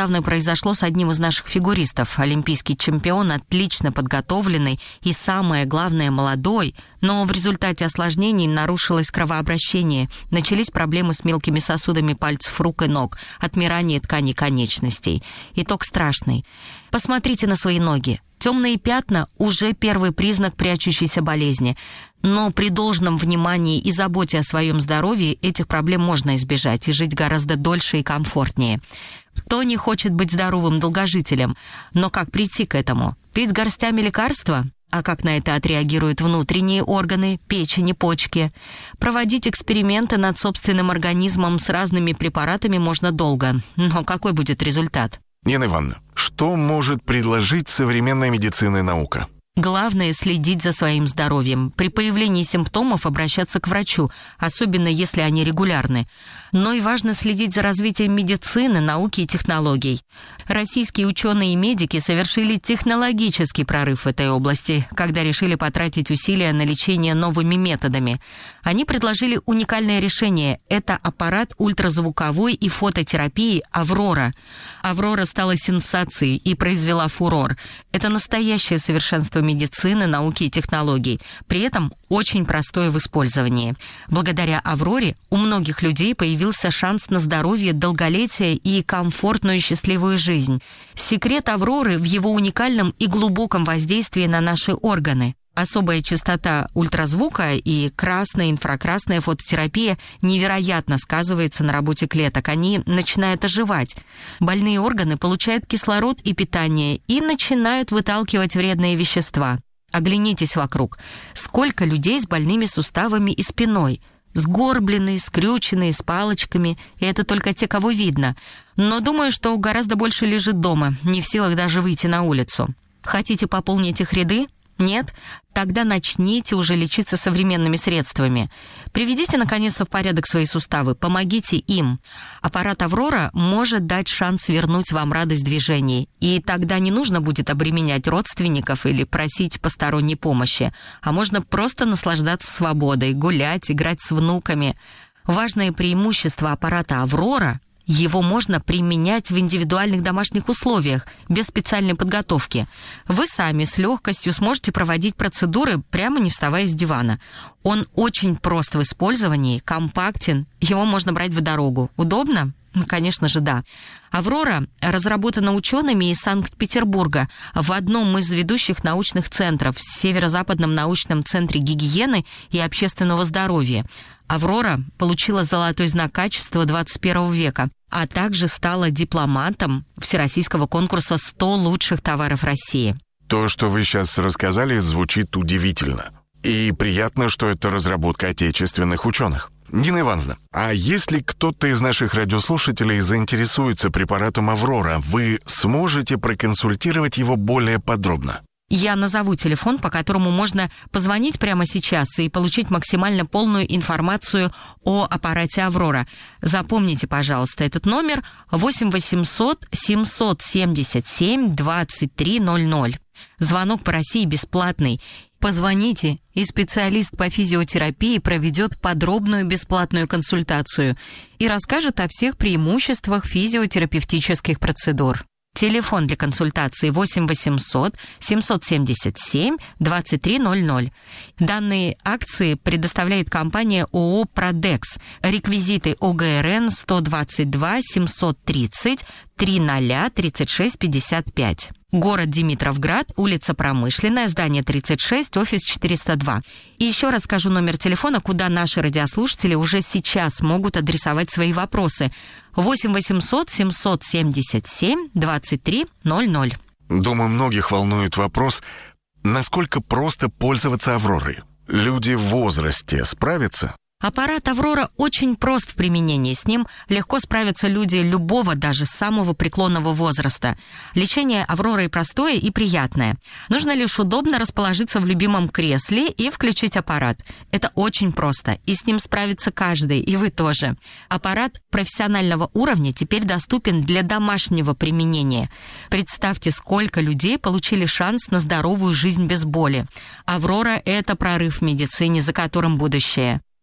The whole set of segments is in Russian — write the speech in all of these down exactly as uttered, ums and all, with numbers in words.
недавно произошло с одним из наших фигуристов. Олимпийский чемпион, отлично подготовленный и, самое главное, молодой, но в результате осложнений нарушилось кровообращение. Начались проблемы с мелкими сосудами пальцев рук и ног, отмирание тканей конечностей. Итог страшный. Посмотрите на свои ноги. Темные пятна – уже первый признак прячущейся болезни. Но при должном внимании и заботе о своем здоровье этих проблем можно избежать и жить гораздо дольше и комфортнее. Кто не хочет быть здоровым долгожителем? Но как прийти к этому? Пить горстями лекарства? А как на это отреагируют внутренние органы, печень и почки? Проводить эксперименты над собственным организмом с разными препаратами можно долго. Но какой будет результат? Нина Ивановна, что может предложить современная медицина и наука? Главное – следить за своим здоровьем. При появлении симптомов обращаться к врачу, особенно если они регулярны. Но и важно следить за развитием медицины, науки и технологий. Российские ученые и медики совершили технологический прорыв в этой области, когда решили потратить усилия на лечение новыми методами. Они предложили уникальное решение – это аппарат ультразвуковой и фототерапии «Аврора». «Аврора» стала сенсацией и произвела фурор. Это настоящее совершенство медицины, науки и технологий. При этом очень простое в использовании. Благодаря «Авроре» у многих людей появился шанс на здоровье, долголетие и комфортную и счастливую жизнь. Секрет «Авроры» в его уникальном и глубоком воздействии на наши органы. Особая частота ультразвука и красная, инфракрасная фототерапия невероятно сказывается на работе клеток. Они начинают оживать. Больные органы получают кислород и питание и начинают выталкивать вредные вещества. Оглянитесь вокруг. Сколько людей с больными суставами и спиной? Сгорбленные, скрюченные, с палочками. И это только те, кого видно. Но думаю, что гораздо больше лежит дома, не в силах даже выйти на улицу. Хотите пополнить их ряды? Нет? Тогда начните уже лечиться современными средствами. Приведите, наконец-то, в порядок свои суставы, помогите им. Аппарат «Аврора» может дать шанс вернуть вам радость движений. И тогда не нужно будет обременять родственников или просить посторонней помощи, а можно просто наслаждаться свободой, гулять, играть с внуками. Важное преимущество аппарата «Аврора» — его можно применять в индивидуальных домашних условиях, без специальной подготовки. Вы сами с легкостью сможете проводить процедуры, прямо не вставая с дивана. Он очень прост в использовании, компактен, его можно брать в дорогу. Удобно? Ну, конечно же, да. «Аврора» разработана учеными из Санкт-Петербурга в одном из ведущих научных центров, в Северо-Западном научном центре гигиены и общественного здоровья. «Аврора» получила золотой знак качества двадцать первого века, а также стала дипломантом всероссийского конкурса сто лучших товаров России. То, что вы сейчас рассказали, звучит удивительно. И приятно, что это разработка отечественных ученых. Нина Ивановна, а если кто-то из наших радиослушателей заинтересуется препаратом «Аврора», вы сможете проконсультировать его более подробно? Я назову телефон, по которому можно позвонить прямо сейчас и получить максимально полную информацию о аппарате «Аврора». Запомните, пожалуйста, этот номер восемь восемьсот семьсот семьдесят семь двадцать три ноль ноль. Звонок по России бесплатный. Позвоните, и специалист по физиотерапии проведет подробную бесплатную консультацию и расскажет о всех преимуществах физиотерапевтических процедур. Телефон для консультации восемь восемьсот семьсот семьдесят семь двадцать три ноль ноль. Данные акции предоставляет компания ООО «Продекс». Реквизиты О Г Р Н сто двадцать два семьсот тридцать тридцать тридцать шесть пятьдесят пять. Город Димитровград, улица Промышленная, здание тридцать шесть, офис четыреста два. И еще раз скажу номер телефона, куда наши радиослушатели уже сейчас могут адресовать свои вопросы. восемь восемьсот семьсот семьдесят семь двадцать три ноль ноль. Думаю, многих волнует вопрос, насколько просто пользоваться «Авророй». Люди в возрасте справятся? Аппарат «Аврора» очень прост в применении. С ним легко справятся люди любого, даже самого преклонного возраста. Лечение «Авророй» простое и приятное. Нужно лишь удобно расположиться в любимом кресле и включить аппарат. Это очень просто, и с ним справится каждый, и вы тоже. Аппарат профессионального уровня теперь доступен для домашнего применения. Представьте, сколько людей получили шанс на здоровую жизнь без боли. «Аврора» — это прорыв в медицине, за которым будущее.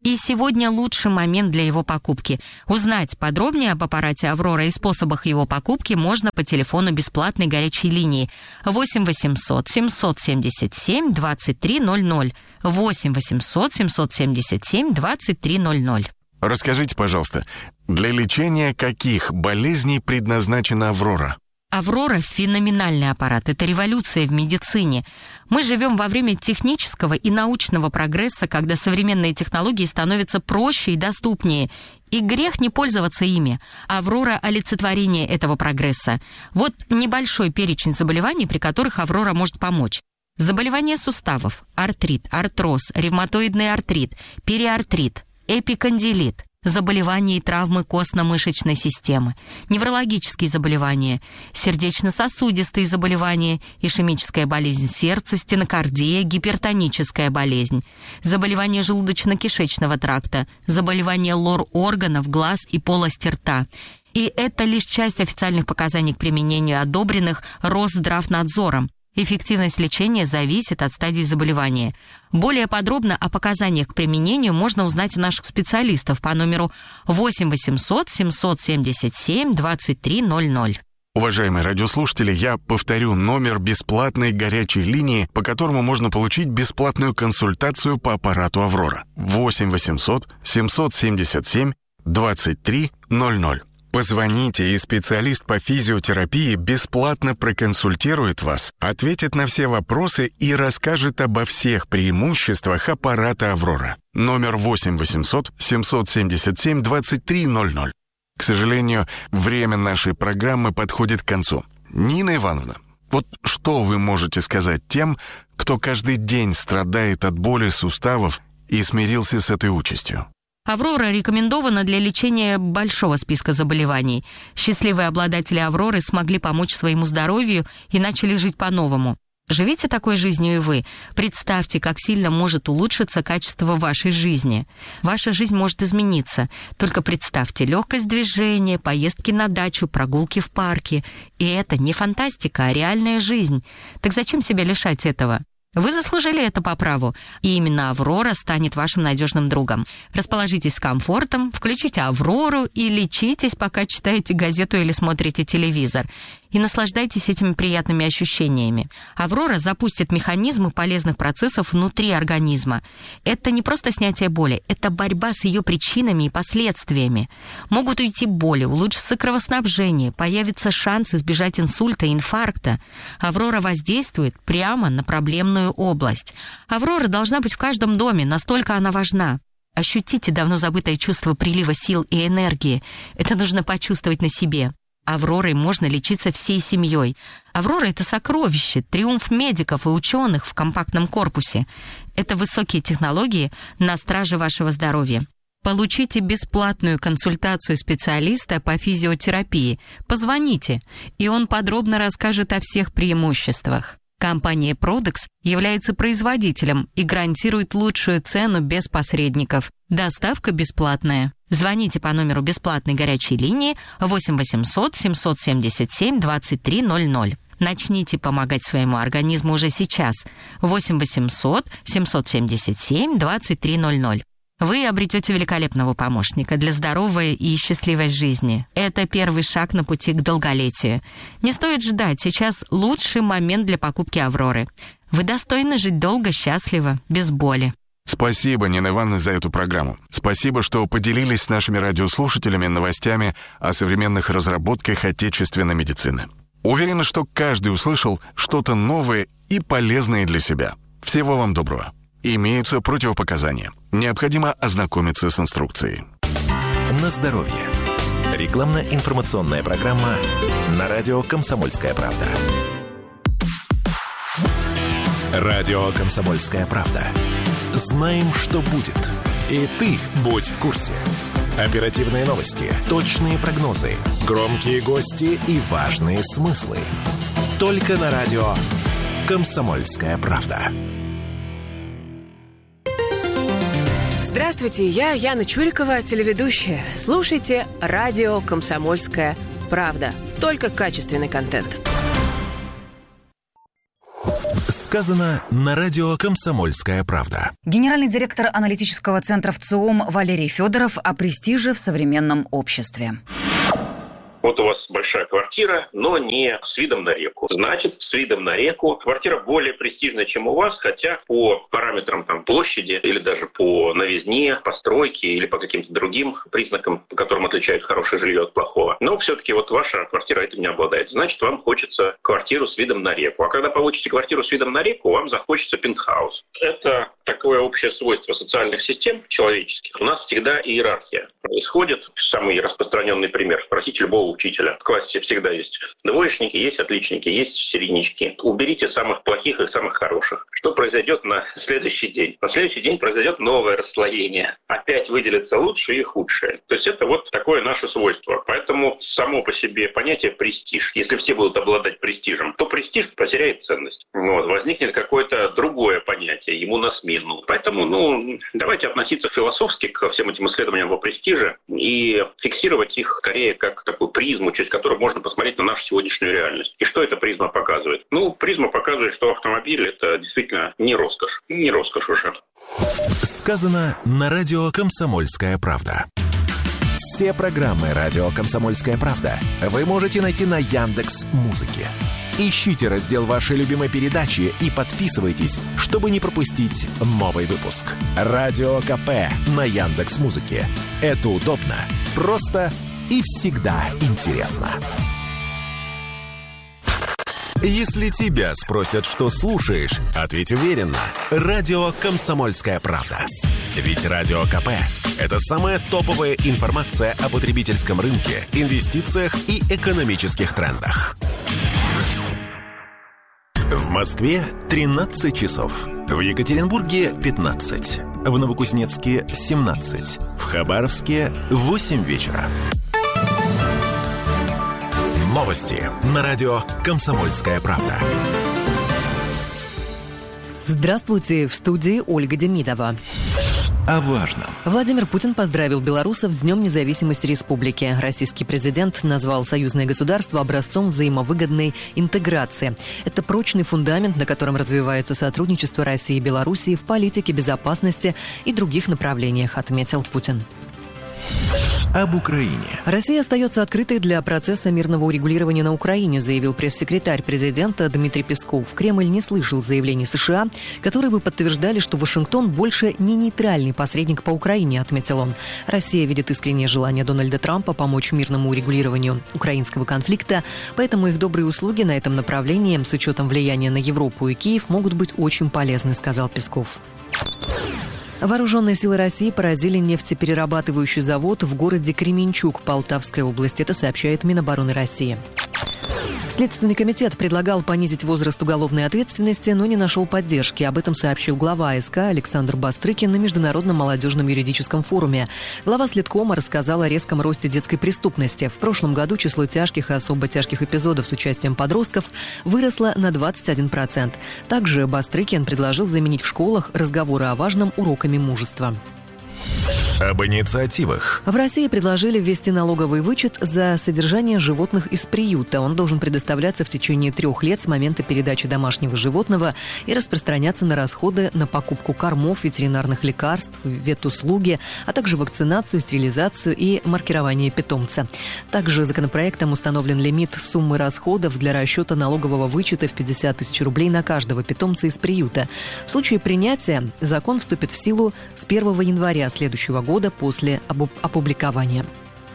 И сегодня лучший момент для его покупки. Узнать подробнее об аппарате «Аврора» и способах его покупки можно по телефону бесплатной горячей линии восемь восемьсот семьсот семьдесят семь двадцать три ноль ноль. восемь восемьсот семьсот семьдесят семь двадцать три ноль ноль. Расскажите, пожалуйста, для лечения каких болезней предназначена «Аврора»? «Аврора» — феноменальный аппарат. Это революция в медицине. Мы живем во время технического и научного прогресса, когда современные технологии становятся проще и доступнее. И грех не пользоваться ими. «Аврора» — олицетворение этого прогресса. Вот небольшой перечень заболеваний, при которых «Аврора» может помочь. Заболевания суставов, артрит, артроз, ревматоидный артрит, периартрит, эпикондилит, заболевания и травмы костно-мышечной системы, неврологические заболевания, сердечно-сосудистые заболевания, ишемическая болезнь сердца, стенокардия, гипертоническая болезнь, заболевания желудочно-кишечного тракта, заболевания лор-органов, глаз и полости рта. И это лишь часть официальных показаний к применению, одобренных Росздравнадзором. Эффективность лечения зависит от стадии заболевания. Более подробно о показаниях к применению можно узнать у наших специалистов по номеру восемь восемьсот семьсот семьдесят семь двадцать три ноль ноль. Уважаемые радиослушатели, я повторю номер бесплатной горячей линии, по которому можно получить бесплатную консультацию по аппарату «Аврора». восемь восемьсот семьсот семьдесят семь двадцать три ноль ноль. Позвоните, и специалист по физиотерапии бесплатно проконсультирует вас, ответит на все вопросы и расскажет обо всех преимуществах аппарата «Аврора». Номер восемь восемьсот семьсот семьдесят семь двадцать три ноль ноль. К сожалению, время нашей программы подходит к концу. Нина Ивановна, вот что вы можете сказать тем, кто каждый день страдает от боли суставов и смирился с этой участью? «Аврора» рекомендована для лечения большого списка заболеваний. Счастливые обладатели «Авроры» смогли помочь своему здоровью и начали жить по-новому. Живите такой жизнью и вы. Представьте, как сильно может улучшиться качество вашей жизни. Ваша жизнь может измениться. Только представьте, легкость движения, поездки на дачу, прогулки в парке. И это не фантастика, а реальная жизнь. Так зачем себя лишать этого? Вы заслужили это по праву, и именно «Аврора» станет вашим надежным другом. Расположитесь с комфортом, включите «Аврору» и лечитесь, пока читаете газету или смотрите телевизор. И наслаждайтесь этими приятными ощущениями. «Аврора» запустит механизмы полезных процессов внутри организма. Это не просто снятие боли, это борьба с ее причинами и последствиями. Могут уйти боли, улучшится кровоснабжение, появится шанс избежать инсульта и инфаркта. «Аврора» воздействует прямо на проблемную область. «Аврора» должна быть в каждом доме, настолько она важна. Ощутите давно забытое чувство прилива сил и энергии. Это нужно почувствовать на себе. «Авророй» можно лечиться всей семьей. «Аврора» — это сокровище, триумф медиков и ученых в компактном корпусе. Это высокие технологии на страже вашего здоровья. Получите бесплатную консультацию специалиста по физиотерапии. Позвоните, и он подробно расскажет о всех преимуществах. Компания Продекс является производителем и гарантирует лучшую цену без посредников. Доставка бесплатная. Звоните по номеру бесплатной горячей линии восемь восемьсот семьсот семьдесят семь двадцать три ноль ноль. Начните помогать своему организму уже сейчас. восемь восемьсот семьсот семьдесят семь двадцать три ноль ноль. Вы обретете великолепного помощника для здоровой и счастливой жизни. Это первый шаг на пути к долголетию. Не стоит ждать, сейчас лучший момент для покупки «Авроры». Вы достойны жить долго, счастливо, без боли. Спасибо, Нина Ивановна, за эту программу. Спасибо, что поделились с нашими радиослушателями новостями о современных разработках отечественной медицины. Уверена, что каждый услышал что-то новое и полезное для себя. Всего вам доброго. Имеются противопоказания. Необходимо ознакомиться с инструкцией. На здоровье. Рекламно-информационная программа на радио «Комсомольская правда». Радио «Комсомольская правда». Знаем, что будет. И ты будь в курсе. Оперативные новости, точные прогнозы, громкие гости и важные смыслы. Только на радио «Комсомольская правда». Здравствуйте, я Яна Чурикова, телеведущая. Слушайте радио «Комсомольская правда». Только качественный контент. Сказано на радио «Комсомольская правда». Генеральный директор аналитического центра ВЦИОМ Валерий Федоров о престиже в современном обществе. Вот у вас большая квартира, но не с видом на реку. Значит, с видом на реку квартира более престижная, чем у вас, хотя по параметрам там, площади или даже по новизне, постройке или по каким-то другим признакам, по которым отличают хорошее жилье от плохого. Но все-таки вот ваша квартира этим не обладает. Значит, вам хочется квартиру с видом на реку. А когда получите квартиру с видом на реку, вам захочется пентхаус. Это такое общее свойство социальных систем человеческих. У нас всегда иерархия происходит. Самый распространенный пример. Спросите любого учителя. В классе всегда есть двоечники, есть отличники, есть середнячки. Уберите самых плохих и самых хороших. Что произойдет на следующий день? На следующий день произойдет новое расслоение. Опять выделятся лучшие и худшие. То есть это вот такое наше свойство. Поэтому само по себе понятие престиж. Если все будут обладать престижем, то престиж потеряет ценность. Вот. Возникнет какое-то другое понятие, ему на смену. Поэтому, ну, давайте относиться философски к всем этим исследованиям о престиже и фиксировать их скорее как такую призму, через которую можно посмотреть на нашу сегодняшнюю реальность. И что эта призма показывает? Ну, призма показывает, что автомобиль – это действительно не роскошь. Не роскошь уже. Сказано на радио «Комсомольская правда». Все программы радио «Комсомольская правда» вы можете найти на Яндекс.Музыке. Ищите раздел вашей любимой передачи и подписывайтесь, чтобы не пропустить новый выпуск. Радио КП на Яндекс.Музыке. Это удобно, просто и всегда интересно. Если тебя спросят, что слушаешь, ответь уверенно. Радио «Комсомольская правда». Ведь Радио КП – это самая топовая информация о потребительском рынке, инвестициях и экономических трендах. В Москве тринадцать часов. В Екатеринбурге пятнадцать. В Новокузнецке семнадцать. В Хабаровске восемь вечера. Новости на радио «Комсомольская правда». Здравствуйте, в студии Ольга Демидова. О важном. Владимир Путин поздравил белорусов с Днем независимости республики. Российский президент назвал союзное государство образцом взаимовыгодной интеграции. Это прочный фундамент, на котором развивается сотрудничество России и Белоруссии в политике, безопасности и других направлениях, отметил Путин. Об Украине. Россия остается открытой для процесса мирного урегулирования на Украине, заявил пресс-секретарь президента Дмитрий Песков. Кремль не слышал заявлений США, которые бы подтверждали, что Вашингтон больше не нейтральный посредник по Украине, отметил он. Россия видит искреннее желание Дональда Трампа помочь мирному урегулированию украинского конфликта, поэтому их добрые услуги на этом направлении, с учетом влияния на Европу и Киев, могут быть очень полезны, сказал Песков. Вооруженные силы России поразили нефтеперерабатывающий завод в городе Кременчуг Полтавской области. Это сообщает Минобороны России. Следственный комитет предлагал понизить возраст уголовной ответственности, но не нашел поддержки. Об этом сообщил глава АСК Александр Бастрыкин на Международном молодежном юридическом форуме. Глава следкома рассказал о резком росте детской преступности. В прошлом году число тяжких и особо тяжких эпизодов с участием подростков выросло на двадцать один процент. Также Бастрыкин предложил заменить в школах разговоры о важном уроками мужества. Об инициативах. В России предложили ввести налоговый вычет за содержание животных из приюта. Он должен предоставляться в течение трех лет с момента передачи домашнего животного и распространяться на расходы на покупку кормов, ветеринарных лекарств, ветуслуги, а также вакцинацию, стерилизацию и маркирование питомца. Также законопроектом установлен лимит суммы расходов для расчета налогового вычета в пятьдесят тысяч рублей на каждого питомца из приюта. В случае принятия закон вступит в силу с первого января следующего года после опубликования.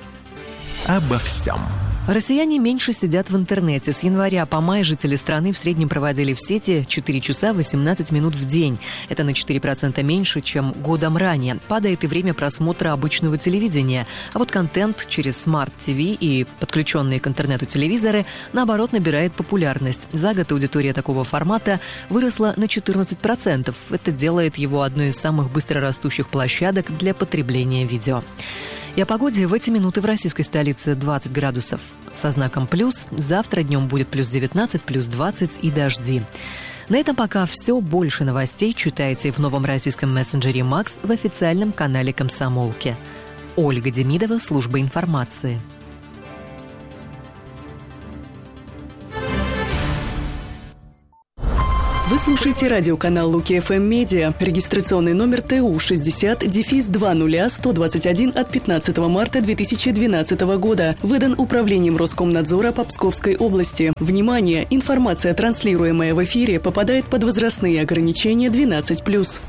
Обо всем. Россияне меньше сидят в интернете. С января по май жители страны в среднем проводили в сети четыре часа восемнадцать минут в день. Это на четыре процента меньше, чем годом ранее. Падает и время просмотра обычного телевидения. А вот контент через смарт-ТВ и подключенные к интернету телевизоры, наоборот, набирает популярность. За год аудитория такого формата выросла на четырнадцать процентов. Это делает его одной из самых быстрорастущих площадок для потребления видео. И о погоде в эти минуты в российской столице двадцать градусов со знаком плюс. Завтра днем будет плюс девятнадцать, плюс двадцать и дожди. На этом пока все. Больше новостей читайте в новом российском мессенджере Макс в официальном канале Комсомолки. Ольга Демидова, служба информации. Вы слушаете радиоканал Луки эф эм Медиа. Регистрационный номер Т У шестьдесят два ноль сто двадцать один от пятнадцатого марта две тысячи двенадцатого года. Выдан Управлением Роскомнадзора по Псковской области. Внимание! Информация, транслируемая в эфире, попадает под возрастные ограничения двенадцать плюс.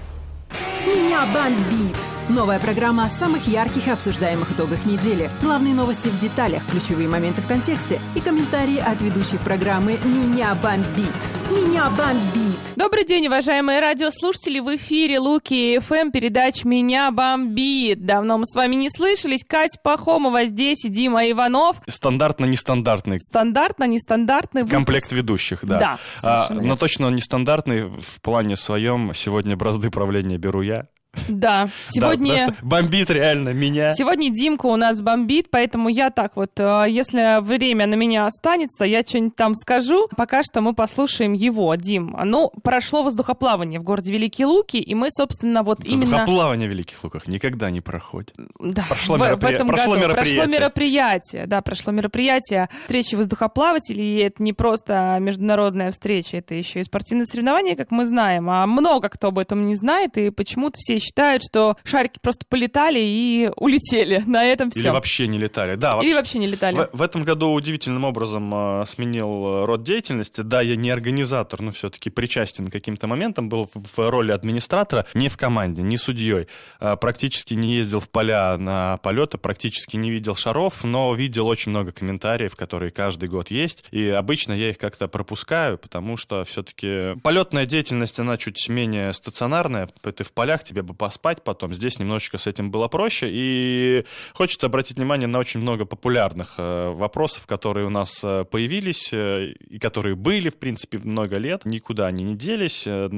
Меня бомбит! Новая программа о самых ярких и обсуждаемых итогах недели. Главные новости в деталях, ключевые моменты в контексте и комментарии от ведущих программы «Меня бомбит». Меня бомбит! Добрый день, уважаемые радиослушатели. В эфире Луки эф эм, передач «Меня бомбит». Давно мы с вами не слышались. Катя Пахомова здесь и Дима Иванов. Стандартно-нестандартный. Стандартно-нестандартный выпуск. Комплект ведущих, да. Да, а, но точно нестандартный в плане своем. Сегодня бразды правления беру я. Да, сегодня... Да, бомбит реально меня. Сегодня Димка у нас бомбит, поэтому я так вот, если время на меня останется, я что-нибудь там скажу. Пока что мы послушаем его, Дим. Ну, прошло воздухоплавание в городе Великие Луки, и мы, собственно, вот именно... Воздухоплавание в Великих Луках никогда не проходит. Да, прошло, в, меропри... в этом прошло году мероприятие. прошло мероприятие. Да, прошло мероприятие встречи воздухоплавателей, и это не просто международная встреча, это еще и спортивное соревнование, как мы знаем. А много кто об этом не знает, и почему-то все считают, что шарики просто полетали и улетели. На этом все. Или вообще не летали. Да, вообще, Или вообще не летали. В, в этом году удивительным образом э, сменил род деятельности. Да, я не организатор, но все-таки причастен к каким-то моментам. Был в роли администратора, не в команде, не судьей. Э, практически не ездил в поля на полеты, практически не видел шаров, но видел очень много комментариев, которые каждый год есть. И обычно я их как-то пропускаю, потому что все-таки полетная деятельность, она чуть менее стационарная. Ты в полях, тебе бы поспать потом. Здесь немножечко с этим было проще. И хочется обратить внимание на очень много популярных э, вопросов, которые у нас э, появились э, и которые были, в принципе, много лет. Никуда они не делись, э,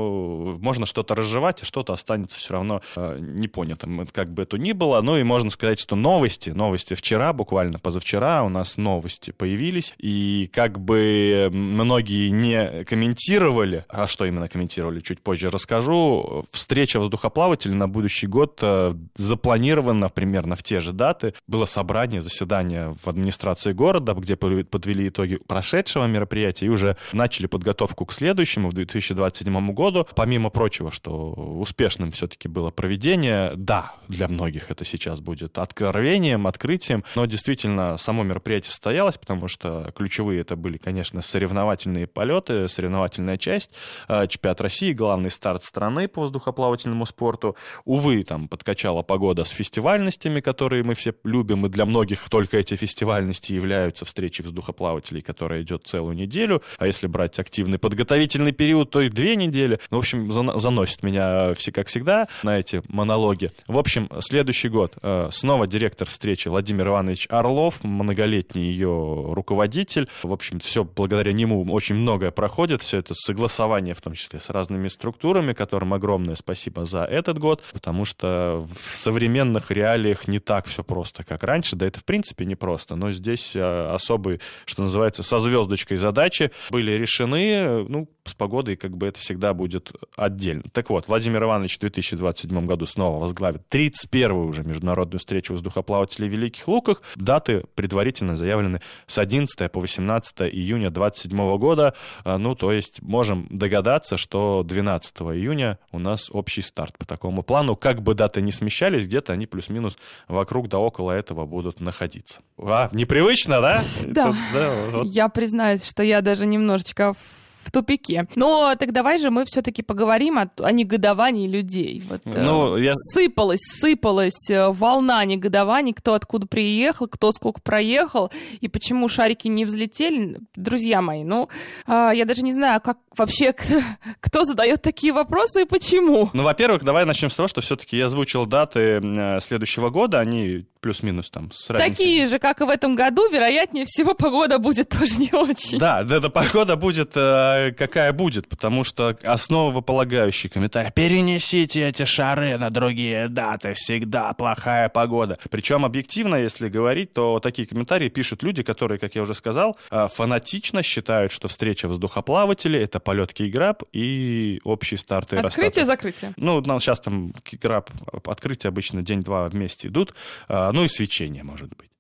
но можно что-то разжевать, и что-то останется все равно э, непонятым, как бы это ни было. Ну и можно сказать, что новости, новости вчера, буквально позавчера у нас новости появились. И как бы многие не комментировали, а что именно комментировали, чуть позже расскажу. Встреча воздухоплавателей на будущий год э, запланировано примерно в те же даты. Было собрание, заседание в администрации города, где подвели итоги прошедшего мероприятия и уже начали подготовку к следующему, в две тысячи двадцать седьмом году. Помимо прочего, что успешным все-таки было проведение, да, для многих это сейчас будет откровением, открытием, но действительно само мероприятие состоялось, потому что ключевые это были, конечно, соревновательные полеты, соревновательная часть, э, чемпионат России, главный старт страны по воздухоплавательному спорту. Увы, там подкачала погода с фестивальностями, которые мы все любим, и для многих только эти фестивальности являются встречей воздухоплавателей, которая идет целую неделю, а если брать активный подготовительный период, то и две недели. Ну, в общем, заносит меня все как всегда на эти монологи. В общем, следующий год. Снова директор встречи Владимир Иванович Орлов, многолетний ее руководитель. В общем, все благодаря нему очень многое проходит, все это согласование, в том числе с разными структурами, которым огромное спасибо за этот год, потому что в современных реалиях не так все просто, как раньше, да это в принципе не просто, но здесь особые, что называется, со звездочкой задачи были решены, ну, с погодой как бы это всегда будет отдельно. Так вот, Владимир Иванович в две тысячи двадцать седьмом году снова возглавит тридцать первую уже международную встречу воздухоплавателей в Великих Луках. Даты предварительно заявлены с одиннадцатого по восемнадцатое июня две тысячи двадцать седьмого года, ну, то есть можем догадаться, что двенадцатого июня у нас общий старт по такому плану. Как бы даты не смещались, где-то они плюс-минус вокруг да около этого будут находиться. А, непривычно, да? Да. Это, да вот. Я признаюсь, что я даже немножечко в тупике. Но так давай же мы все-таки поговорим о, о негодовании людей. Вот, ну, э, я... Сыпалась, сыпалась волна негодований, кто откуда приехал, кто сколько проехал, и почему шарики не взлетели. Друзья мои, ну, э, я даже не знаю, как вообще кто, кто задает такие вопросы и почему. Ну, во-первых, давай начнем с того, что все-таки я озвучил даты следующего года, они плюс-минус там с разницей. Такие же, как и в этом году, вероятнее всего, погода будет тоже не очень. Да, да, да, погода будет э, какая будет, потому что основополагающий комментарий: перенесите эти шары на другие даты, всегда плохая погода. Причем объективно, если говорить, то такие комментарии пишут люди, которые, как я уже сказал, фанатично считают, что встреча воздухоплавателей — это полет Киеграб и общий старт Аэростата. Открытие-закрытие. Ну, сейчас там Киеграб, открытие обычно день-два вместе идут, ну и свечение, может быть.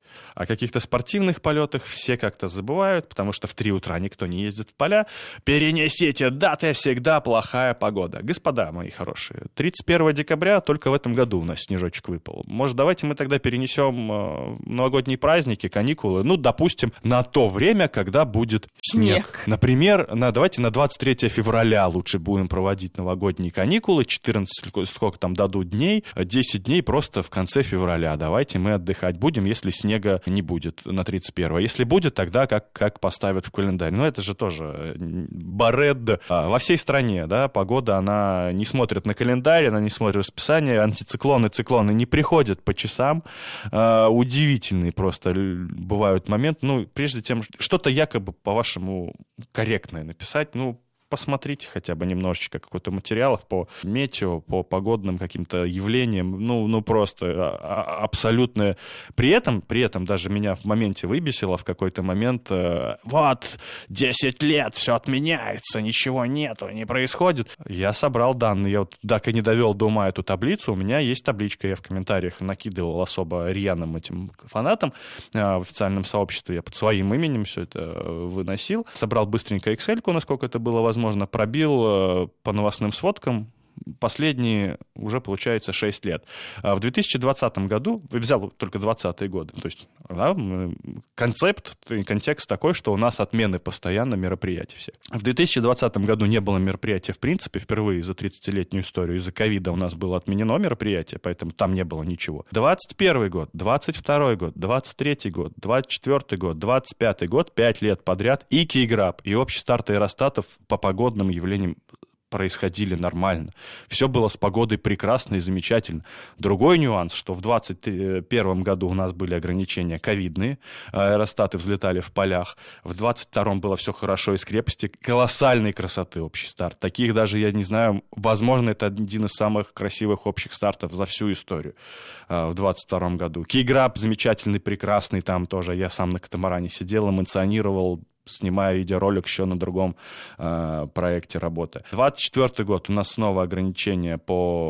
О каких-то спортивных полетах все как-то забывают, потому что в три утра никто не ездит в поля. Перенесите даты, всегда плохая погода. Господа мои хорошие, тридцать первого декабря только в этом году у нас снежочек выпал. Может, давайте мы тогда перенесем новогодние праздники, каникулы, ну, допустим, на то время, когда будет снег. снег. Например, на, давайте на двадцать третьего февраля лучше будем проводить новогодние каникулы, четырнадцать, сколько там дадут дней, десять дней просто в конце февраля. Давайте мы отдыхать будем, если снега не будет на тридцать первого. Если будет, тогда как, как поставят в календарь. Но это же тоже баред. Во всей стране, да, погода, она не смотрит на календарь, она не смотрит расписание, антициклоны, циклоны не приходят по часам. Удивительные просто бывают моменты. Ну, прежде чем что-то якобы, по-вашему, корректное написать, ну, посмотрите хотя бы немножечко какой-то материалов по метео, по погодным каким-то явлениям, ну, ну просто абсолютно... При этом, при этом даже меня в моменте выбесило в какой-то момент, э, вот, десять лет, все отменяется, ничего нету, не происходит. Я собрал данные, я вот так и не довел до ума эту таблицу, у меня есть табличка, я в комментариях накидывал особо рьяным этим фанатам э, в официальном сообществе, я под своим именем все это выносил, собрал быстренько Excel-ку, насколько это было возможно, возможно, пробил по новостным сводкам последние уже, получается, шесть лет. В две тысячи двадцатом году, взял только двадцатые годы, то есть да, концепт, контекст такой, что у нас отмены постоянно мероприятий все. В две тысячи двадцатом году не было мероприятия в принципе, впервые за тридцатилетнюю историю. Из-за ковида у нас было отменено мероприятие, поэтому там не было ничего. двадцать первый год, двадцать второй год, двадцать третий год, двадцать четвёртый год, двадцать пятый год, пять лет подряд и Киеграб, и общий старт аэростатов по погодным явлениям происходили нормально. Все было с погодой прекрасно и замечательно. Другой нюанс, что в двадцать первом году у нас были ограничения ковидные, аэростаты взлетали в полях. В двадцать втором было все хорошо из крепости. Колоссальной красоты общий старт. Таких даже, я не знаю, возможно, это один из самых красивых общих стартов за всю историю в двадцать втором году. Киеграб замечательный, прекрасный. Там тоже я сам на катамаране сидел, эмоционировал, снимая видеоролик еще на другом э, проекте работы. двадцать четвёртый год у нас снова ограничения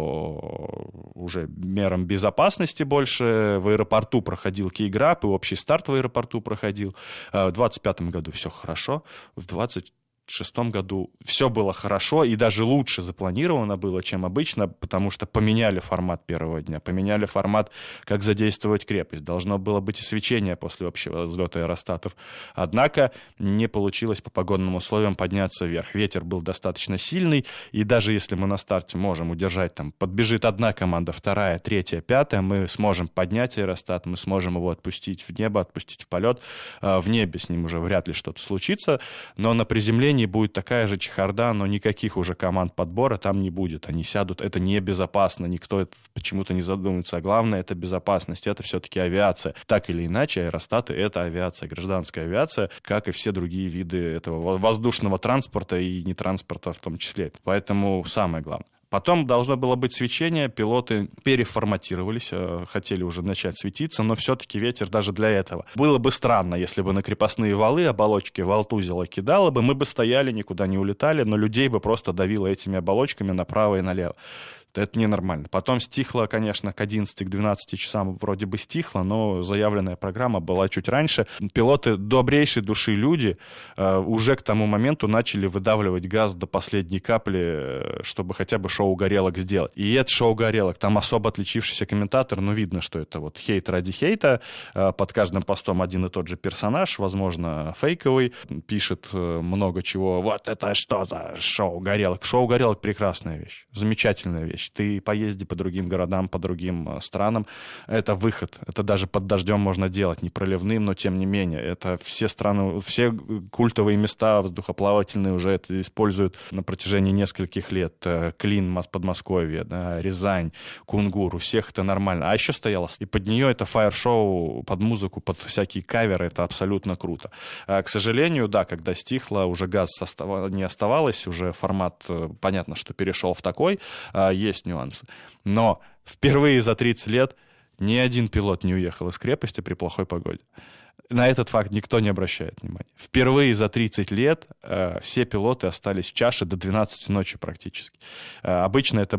по уже мерам безопасности больше. В аэропорту проходил Киеграб, и общий старт в аэропорту проходил. Э, в двадцать пятом году все хорошо. В двадцать шестом году все было хорошо и даже лучше запланировано было, чем обычно, потому что поменяли формат первого дня, поменяли формат, как задействовать крепость. Должно было быть и свечение после общего взлета аэростатов. Однако не получилось по погодным условиям подняться вверх. Ветер был достаточно сильный, и даже если мы на старте можем удержать, там, подбежит одна команда, вторая, третья, пятая, мы сможем поднять аэростат, мы сможем его отпустить в небо, отпустить в полет. В небе с ним уже вряд ли что-то случится, но на приземлении будет такая же чехарда, но никаких уже команд подбора там не будет. Они сядут, это небезопасно, никто это почему-то не задумывается. А главное, это безопасность, это все-таки авиация. Так или иначе, аэростаты — это авиация, гражданская авиация, как и все другие виды этого воздушного транспорта и нетранспорта в том числе. Поэтому самое главное. Потом должно было быть свечение, пилоты переформатировались, хотели уже начать светиться, но все-таки ветер даже для этого. Было бы странно, если бы на крепостные валы оболочки валтузило кидало бы, мы бы стояли, никуда не улетали, но людей бы просто давило этими оболочками направо и налево. Это ненормально. Потом стихло, конечно, к одиннадцати, к двенадцати часам вроде бы стихло, но заявленная программа была чуть раньше. Пилоты добрейшей души люди э, уже к тому моменту начали выдавливать газ до последней капли, чтобы хотя бы шоу горелок сделать. И это шоу горелок. Там особо отличившийся комментатор, но видно, что это вот хейт ради хейта. Э, под каждым постом один и тот же персонаж, возможно, фейковый, пишет э, много чего. Вот это что за шоу горелок? Шоу горелок — прекрасная вещь, замечательная вещь. Ты поезди по другим городам, по другим странам. Это выход. Это даже под дождем можно делать, не проливным, но тем не менее. Это все страны, все культовые места воздухоплавательные уже это используют на протяжении нескольких лет. Клин, Подмосковье, да, Рязань, Кунгур. У всех это нормально. А еще стояло. И под нее это фаер-шоу, под музыку, под всякие каверы. Это абсолютно круто. К сожалению, да, когда стихло, уже газ не оставалось, уже формат, понятно, что перешел в такой. Есть нюансы. Но впервые за тридцать лет ни один пилот не уехал из крепости при плохой погоде. На этот факт никто не обращает внимания. Впервые за тридцать лет э, все пилоты остались в чаше до двенадцати ночи практически. Э, обычно это было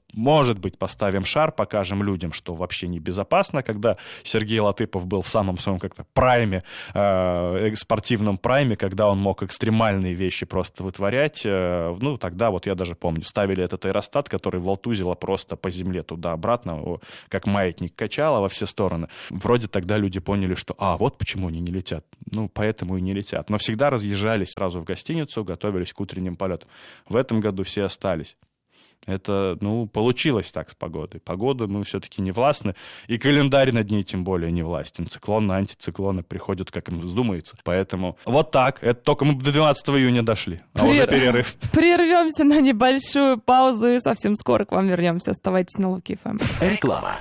может быть, поставим шар, покажем людям, что вообще небезопасно. Когда Сергей Латыпов был в самом своем как-то прайме, э, спортивном прайме, когда он мог экстремальные вещи просто вытворять, э, ну, тогда вот я даже помню, ставили этот аэростат, который волтузило просто по земле туда-обратно, как маятник качало во все стороны. Вроде тогда люди поняли, что, а, вот почему они не летят. Ну, поэтому и не летят. Но всегда разъезжались сразу в гостиницу, готовились к утренним полетам. В этом году все остались. Это, ну, получилось так с погодой. Погоду мы все-таки не властны, и календарь над ней тем более не властен. Циклоны, антициклоны приходят, как им вздумается. Поэтому вот так. Это только мы до двенадцатого июня дошли, а Прер... уже перерыв. Прервемся на небольшую паузу и совсем скоро к вам вернемся. Оставайтесь на Луки эф эм. Реклама.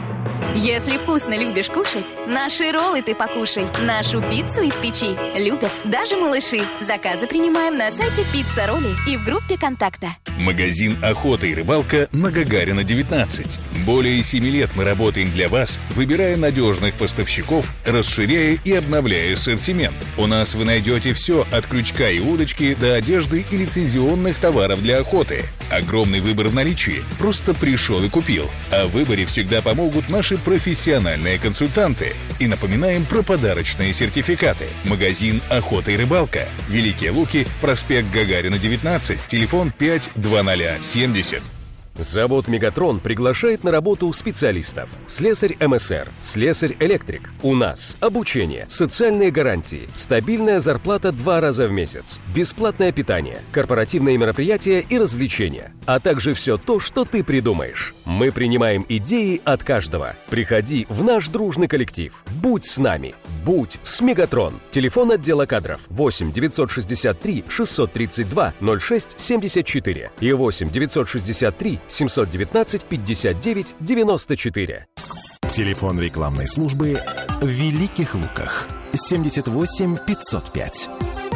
Если вкусно любишь кушать, наши роллы ты покушай. Нашу пиццу из печи любят даже малыши. Заказы принимаем на сайте Пицца Ролли и в группе контакта. Магазин «Охота и рыбалка» на Гагарина, девятнадцать. Более семи лет мы работаем для вас, выбирая надежных поставщиков, расширяя и обновляя ассортимент. У нас вы найдете все от крючка и удочки до одежды и лицензионных товаров для охоты. Огромный выбор в наличии. Просто пришел и купил. О выборе всегда помогут наши профессиональные консультанты. И напоминаем про подарочные сертификаты. Магазин «Охота и рыбалка». Великие Луки, проспект Гагарина, девятнадцать, телефон пять два ноль семьдесят. Завод «Мегатрон» приглашает на работу специалистов. Слесарь эм эс эр, слесарь-электрик. У нас обучение, социальные гарантии, стабильная зарплата два раза в месяц, бесплатное питание, корпоративные мероприятия и развлечения, а также все то, что ты придумаешь. Мы принимаем идеи от каждого. Приходи в наш дружный коллектив. Будь с нами. Будь с «Мегатрон». Телефон отдела кадров восемь девятьсот шестьдесят три шестьсот тридцать два ноль шесть семьдесят четыре и восемь девятьсот шестьдесят три семьсот девятнадцать пятьдесят девять девяносто четыре. Телефон рекламной службы в Великих Луках семьдесят восемь пятьсот пять.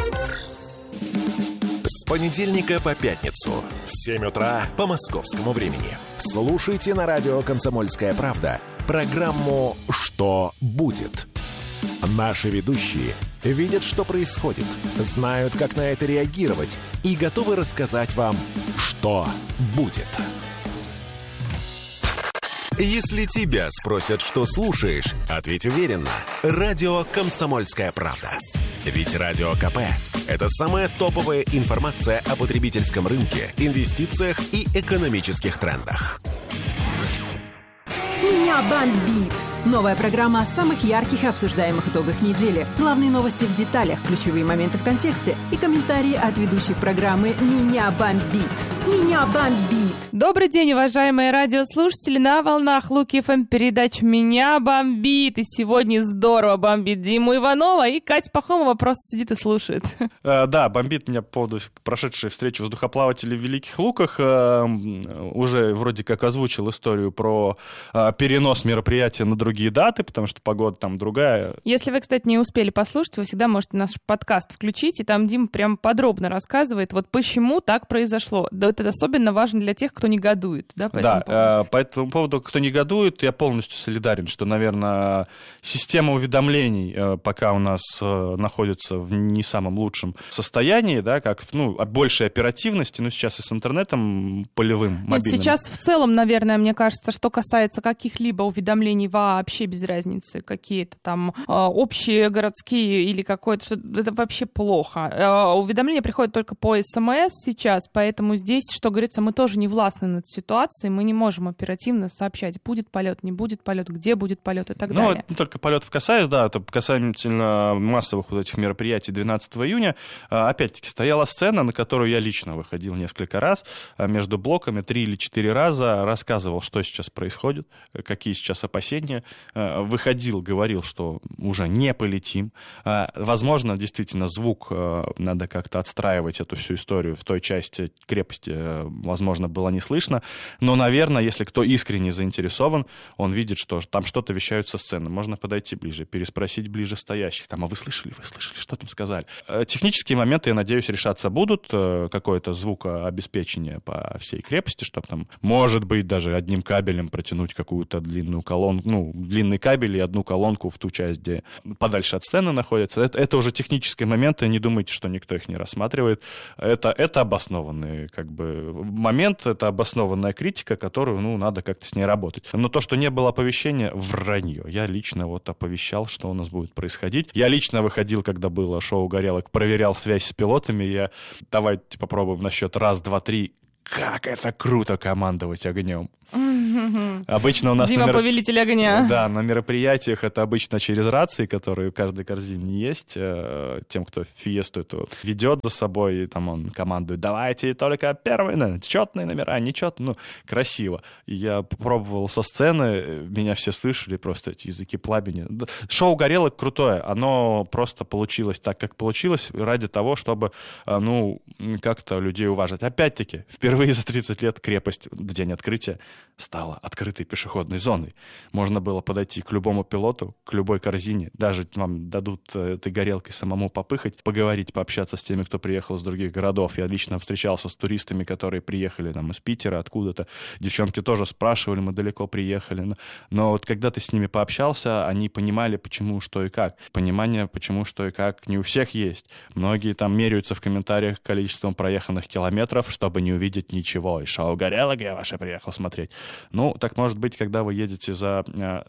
С понедельника по пятницу в семь утра по московскому времени. Слушайте на радио «Комсомольская правда» программу «Что будет?». Наши ведущие видят, что происходит, знают, как на это реагировать и готовы рассказать вам, что будет. Если тебя спросят, что слушаешь, ответь уверенно. Радио «Комсомольская правда». Ведь Радио КП – это самая топовая информация о потребительском рынке, инвестициях и экономических трендах. Меня бомбит! Новая программа о самых ярких и обсуждаемых итогах недели. Главные новости в деталях, ключевые моменты в контексте и комментарии от ведущих программы «Меня бомбит». Меня бомбит! Добрый день, уважаемые радиослушатели. На волнах Луки эф эм передач «Меня бомбит». И сегодня здорово бомбит Диму Иванова, и Катя Пахомова просто сидит и слушает. Uh, да, бомбит меня по поводу прошедшей встречи воздухоплавателей в Великих Луках. Uh, уже вроде как озвучил историю про uh, перенос мероприятия на другие даты, потому что погода там другая. Если вы, кстати, не успели послушать, вы всегда можете наш подкаст включить, и там Дима прям подробно рассказывает, вот почему так произошло. Да, это особенно важно для тех, кто негодует. Да, по, да, этому поводу? по этому поводу, кто негодует, я полностью солидарен, что, наверное, система уведомлений пока у нас находится в не самом лучшем состоянии, да, как, ну, большей оперативности, ну, сейчас и с интернетом полевым, мобильным. Нет, сейчас в целом, наверное, мне кажется, что касается каких-либо уведомлений, вообще без разницы, какие-то там э, общие, городские или какое-то, что это вообще плохо. Э, уведомления приходят только по СМС сейчас, поэтому здесь, что говорится, мы тоже не властны над ситуацией, мы не можем оперативно сообщать, будет полет, не будет полет, где будет полет и так ну, далее. Ну, не только полетов касаясь, да, это касательно массовых вот этих мероприятий двенадцатого июня. Опять-таки, стояла сцена, на которую я лично выходил несколько раз, между блоками, три или четыре раза, рассказывал, что сейчас происходит, какие сейчас опасения. Выходил, говорил, что уже не полетим. Возможно, действительно, звук надо как-то отстраивать, эту всю историю в той части крепости, возможно, было не слышно. Но, наверное, если кто искренне заинтересован, он видит, что там что-то вещают со сцены. Можно подойти ближе, переспросить ближе стоящих. Там, а вы слышали, вы слышали, что там сказали? Технические моменты, я надеюсь, решаться будут. Какое-то звукообеспечение по всей крепости, чтобы там, может быть, даже одним кабелем протянуть какую-то длинную колонку, ну, длинный кабель и одну колонку в ту часть, где подальше от сцены находится. Это, это уже технические моменты, не думайте, что никто их не рассматривает. Это, это обоснованные как бы бы момент, это обоснованная критика, которую, ну, надо как-то с ней работать. Но то, что не было оповещения, вранье. Я лично вот оповещал, что у нас будет происходить. Я лично выходил, когда было шоу «Горелок», проверял связь с пилотами. Я, давайте попробуем на счет раз, два, три. Как это круто командовать огнем. Обычно у нас... Дима, на мер... повелитель огня. Да, на мероприятиях это обычно через рации, которые в каждой корзине есть. Тем, кто фиесту эту ведет за собой, и там он командует: давайте только первые, четные номера, нечетные, ну, красиво. И я пробовал со сцены, меня все слышали, просто эти языки пламени. Шоу «Горелок» крутое, оно просто получилось так, как получилось, ради того, чтобы, ну, как-то людей уважать. Опять-таки, впервые за тридцать лет крепость в день открытия стала открытой пешеходной зоной. Можно было подойти к любому пилоту, к любой корзине, даже вам дадут этой горелкой самому попыхать, поговорить, пообщаться с теми, кто приехал из других городов. Я лично встречался с туристами, которые приехали там из Питера, откуда-то. Девчонки тоже спрашивали, мы далеко приехали. Но, но вот когда ты с ними пообщался, они понимали, почему, что и как. Понимание, почему, что и как, не у всех есть. Многие там меряются в комментариях количеством проеханных километров, чтобы не увидеть ничего. И шоу «Горелок» я ваше приехал смотреть. Ну, так может быть, когда вы едете за,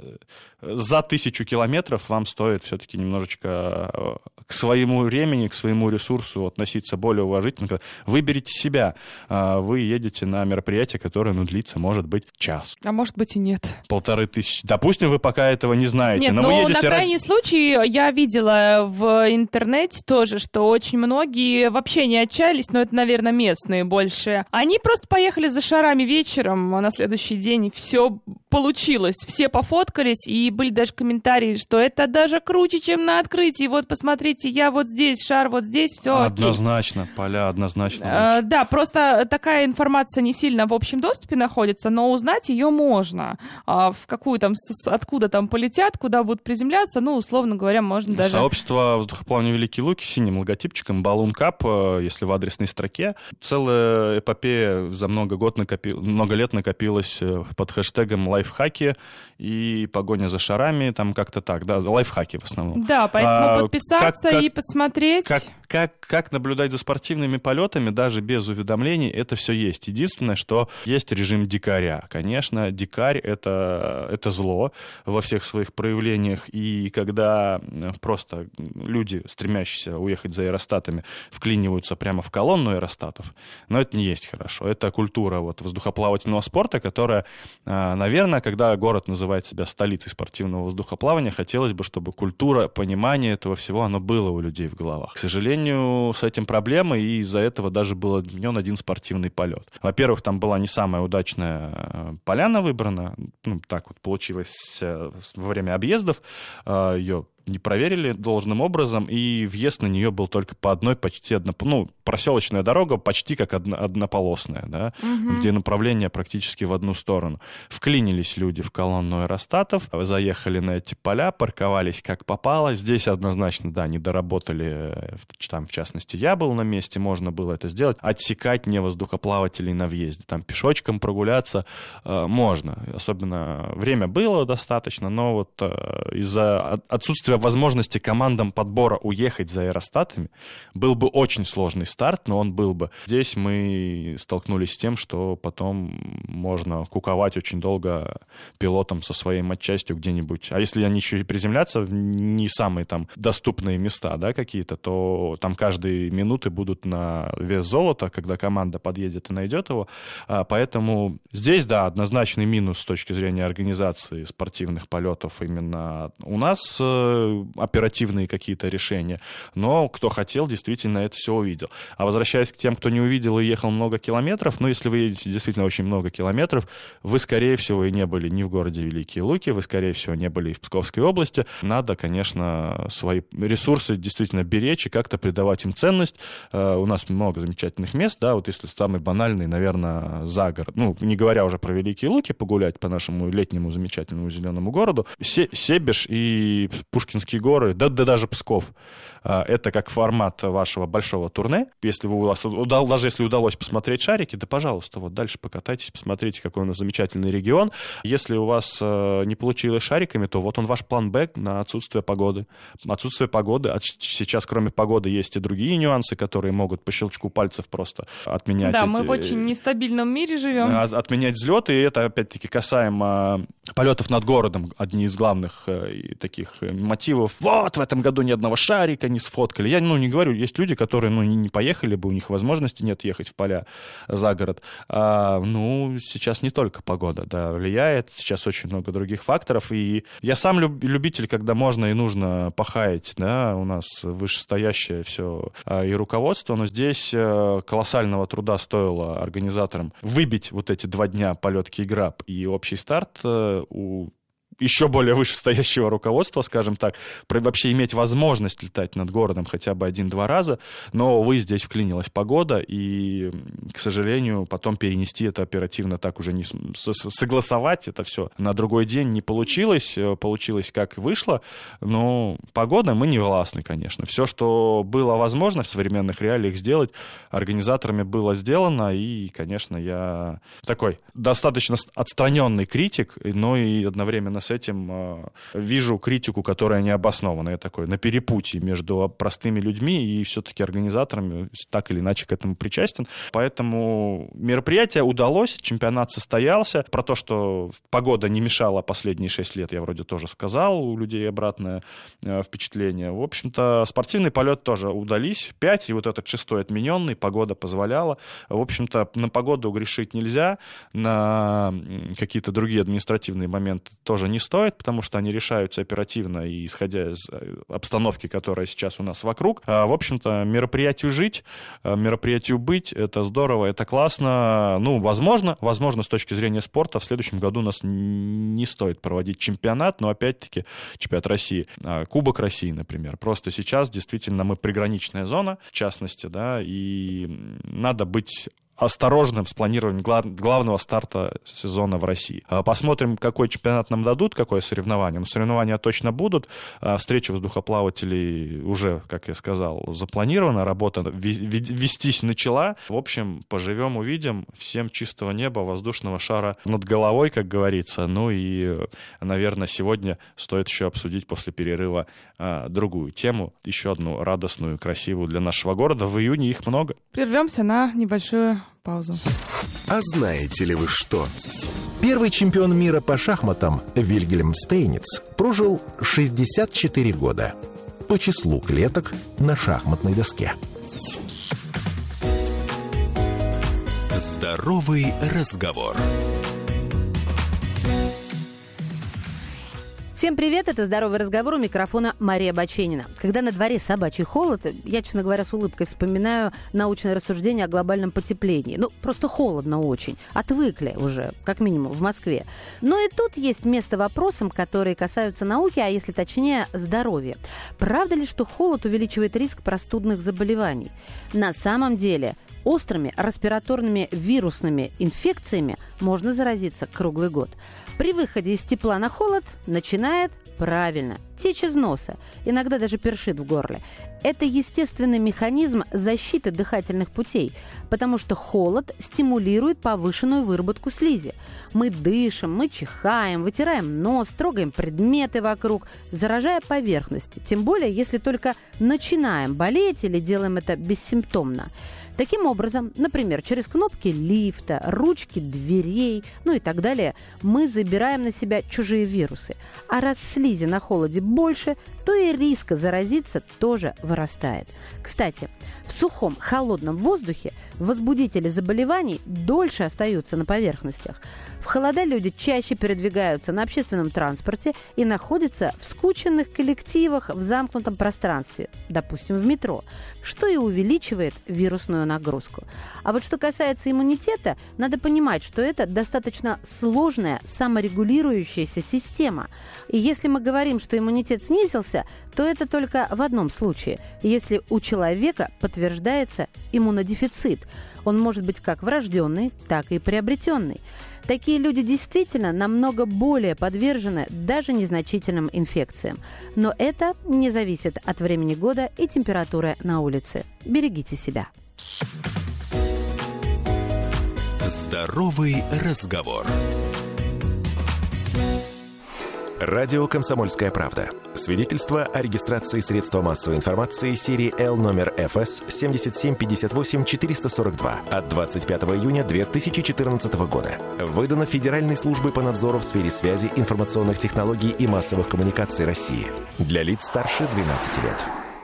за тысячу километров, вам стоит все-таки немножечко к своему времени, к своему ресурсу относиться более уважительно. Выберите себя. Вы едете на мероприятие, которое, ну, длится, может быть, час. А может быть и нет. Полторы тысячи. Допустим, вы пока этого не знаете. Нет, но, но вы едете на крайний ради... случай я видела в интернете тоже, что очень многие вообще не отчаялись, но это, наверное, местные больше. Они просто поехали за шарами вечером, а на следующий день и все получилось. Все пофоткались, и были даже комментарии, что это даже круче, чем на открытии. Вот, посмотрите, я вот здесь, шар вот здесь, все. Однозначно, окей. Поля однозначно. А, да, просто такая информация не сильно в общем доступе находится, но узнать ее можно. А в какую там, с, откуда там полетят, куда будут приземляться, ну, условно говоря, можно даже... Сообщество воздухоплавания «Великие Луки» с синим логотипчиком «Баллон Кап», если в адресной строке. Целая эпопея за много, год накопил, много лет накопилась под хэштегом «Лайфхаки» и «Погоня за шарами», там как-то так, да, лайфхаки в основном. Да, поэтому а, подписаться как, как, и посмотреть. Как, как, как наблюдать за спортивными полетами, даже без уведомлений, это все есть. Единственное, что есть режим дикаря. Конечно, дикарь — это, это зло во всех своих проявлениях, и когда просто люди, стремящиеся уехать за аэростатами, вклиниваются прямо в колонну аэростатов, но это не есть хорошо. Это культура вот воздухоплавательного спорта, которая, наверное, когда город называет себя столицей спортивного воздухоплавания, хотелось бы, чтобы культура, понимание этого всего, оно было у людей в головах. К сожалению, с этим проблемы, и из-за этого даже был отменен один спортивный полет. Во-первых, там была не самая удачная поляна выбрана, ну, так вот получилось во время объездов, ее не проверили должным образом, и въезд на нее был только по одной, почти одно, ну, проселочная дорога, почти как одно, однополосная, да, угу. где направление практически в одну сторону. Вклинились люди в колонну аэростатов, заехали на эти поля, парковались как попало. Здесь однозначно, да, не доработали, там, в частности, я был на месте, можно было это сделать, отсекать не воздухоплавателей на въезде, там, пешочком прогуляться э, можно, особенно время было достаточно, но вот э, из-за отсутствия возможности командам подбора уехать за аэростатами был бы очень сложный старт, но он был бы. Здесь мы столкнулись с тем, что потом можно куковать очень долго пилотом со своей матчастью где-нибудь. А если они еще и приземлятся в не самые там доступные места, да, какие-то, то там каждые минуты будут на вес золота, когда команда подъедет и найдет его. Поэтому здесь, да, однозначный минус с точки зрения организации спортивных полетов именно у нас оперативные какие-то решения, но кто хотел, действительно это все увидел. А возвращаясь к тем, кто не увидел и ехал много километров, ну, если вы едете действительно очень много километров, вы, скорее всего, и не были ни в городе Великие Луки, вы, скорее всего, не были и в Псковской области. Надо, конечно, свои ресурсы действительно беречь и как-то придавать им ценность. У нас много замечательных мест, да, вот если самый банальный, наверное, за город, ну, не говоря уже про Великие Луки, погулять по нашему летнему замечательному зеленому городу, Себеж и Пушкин Пушкинские горы, да, да даже Псков. Это как формат вашего большого турне. Если вы, у вас, даже если удалось посмотреть шарики, да, пожалуйста, вот дальше покатайтесь, посмотрите, какой у нас замечательный регион. Если у вас не получилось шариками, то вот он ваш план Б на отсутствие погоды. Отсутствие погоды. Сейчас, кроме погоды, есть и другие нюансы, которые могут по щелчку пальцев просто отменять. Да, эти, мы в очень нестабильном мире живем. Отменять взлеты, и это, опять-таки, касаемо полетов над городом. Одни из главных таких мотивов. Вот, в этом году ни одного шарика не сфоткали. Я, ну, не говорю, есть люди, которые, ну, не поехали бы, у них возможности нет ехать в поля за город. А, ну, сейчас не только погода, да, влияет, сейчас очень много других факторов, и я сам люб, любитель, когда можно и нужно пахаять, да, у нас вышестоящее все а, и руководство, но здесь а, колоссального труда стоило организаторам выбить вот эти два дня полет Киевград и общий старт а, у еще более вышестоящего руководства, скажем так, вообще иметь возможность летать над городом хотя бы один-два раза, но, увы, здесь вклинилась погода, и, к сожалению, потом перенести это оперативно так уже не согласовать это все на другой день не получилось, получилось как вышло, но погода мы не властны, конечно. Все, что было возможно в современных реалиях сделать, организаторами было сделано, и, конечно, я такой достаточно отстраненный критик, но и одновременно с этим э, вижу критику, которая не обоснована. Я такой на перепутье между простыми людьми и все-таки организаторами, так или иначе к этому причастен. Поэтому мероприятие удалось, чемпионат состоялся. Про то, что погода не мешала последние шесть лет, я вроде тоже сказал, у людей обратное э, впечатление. В общем-то, спортивный полет тоже удались. Пять, и вот этот шестой отмененный, погода позволяла. В общем-то, на погоду грешить нельзя, на какие-то другие административные моменты тоже не стоит, потому что они решаются оперативно и исходя из обстановки, которая сейчас у нас вокруг. В общем-то, мероприятию жить, мероприятию быть, это здорово, это классно. Ну, возможно, возможно, с точки зрения спорта в следующем году у нас не стоит проводить чемпионат, но опять-таки чемпионат России, Кубок России, например. Просто сейчас действительно мы приграничная зона, в частности, да, и надо быть осторожным с планированием главного старта сезона в России. Посмотрим, какой чемпионат нам дадут, какое соревнование. Но соревнования точно будут. Встреча воздухоплавателей уже, как я сказал, запланирована. Работа вестись начала. В общем, поживем, увидим. Всем чистого неба, воздушного шара над головой, как говорится. Ну и, наверное, сегодня стоит еще обсудить после перерыва другую тему. Еще одну радостную, красивую для нашего города. В июне их много. Прервемся на небольшую паузу. А знаете ли вы что? Первый чемпион мира по шахматам Вильгельм Стейниц прожил шестьдесят четыре года по числу клеток на шахматной доске. Здоровый разговор. Всем привет, это «Здоровый разговор», у микрофона Мария Баченина. Когда на дворе собачий холод, я, честно говоря, с улыбкой вспоминаю научное рассуждение о глобальном потеплении. Ну, просто холодно очень. Отвыкли уже, как минимум, в Москве. Но и тут есть место вопросам, которые касаются науки, а если точнее, здоровья. Правда ли, что холод увеличивает риск простудных заболеваний? На самом деле, острыми респираторными вирусными инфекциями можно заразиться круглый год. При выходе из тепла на холод начинает, правильно, течь из носа, иногда даже першит в горле. Это естественный механизм защиты дыхательных путей, потому что холод стимулирует повышенную выработку слизи. Мы дышим, мы чихаем, вытираем нос, трогаем предметы вокруг, заражая поверхности, тем более, если только начинаем болеть или делаем это бессимптомно. Таким образом, например, через кнопки лифта, ручки дверей, ну и так далее, мы забираем на себя чужие вирусы. А раз слизи на холоде больше, то и риска заразиться тоже вырастает. Кстати, в сухом, холодном воздухе возбудители заболеваний дольше остаются на поверхностях. В холода люди чаще передвигаются на общественном транспорте и находятся в скученных коллективах в замкнутом пространстве, допустим, в метро, что и увеличивает вирусную нагрузку. А вот что касается иммунитета, надо понимать, что это достаточно сложная саморегулирующаяся система. И если мы говорим, что иммунитет снизился, то это только в одном случае, если у человека подтверждается иммунодефицит. Он может быть как врожденный, так и приобретенный. Такие такие люди действительно намного более подвержены даже незначительным инфекциям. Но это не зависит от времени года и температуры на улице. Берегите себя. Здоровый разговор. Радио «Комсомольская правда». Свидетельство о регистрации средства массовой информации серии Л номер эф эс семь семь пять восемь четыре сорок два от двадцать пятого июня две тысячи четырнадцатого года. Выдано Федеральной службой по надзору в сфере связи, информационных технологий и массовых коммуникаций России. Для лиц старше двенадцати лет.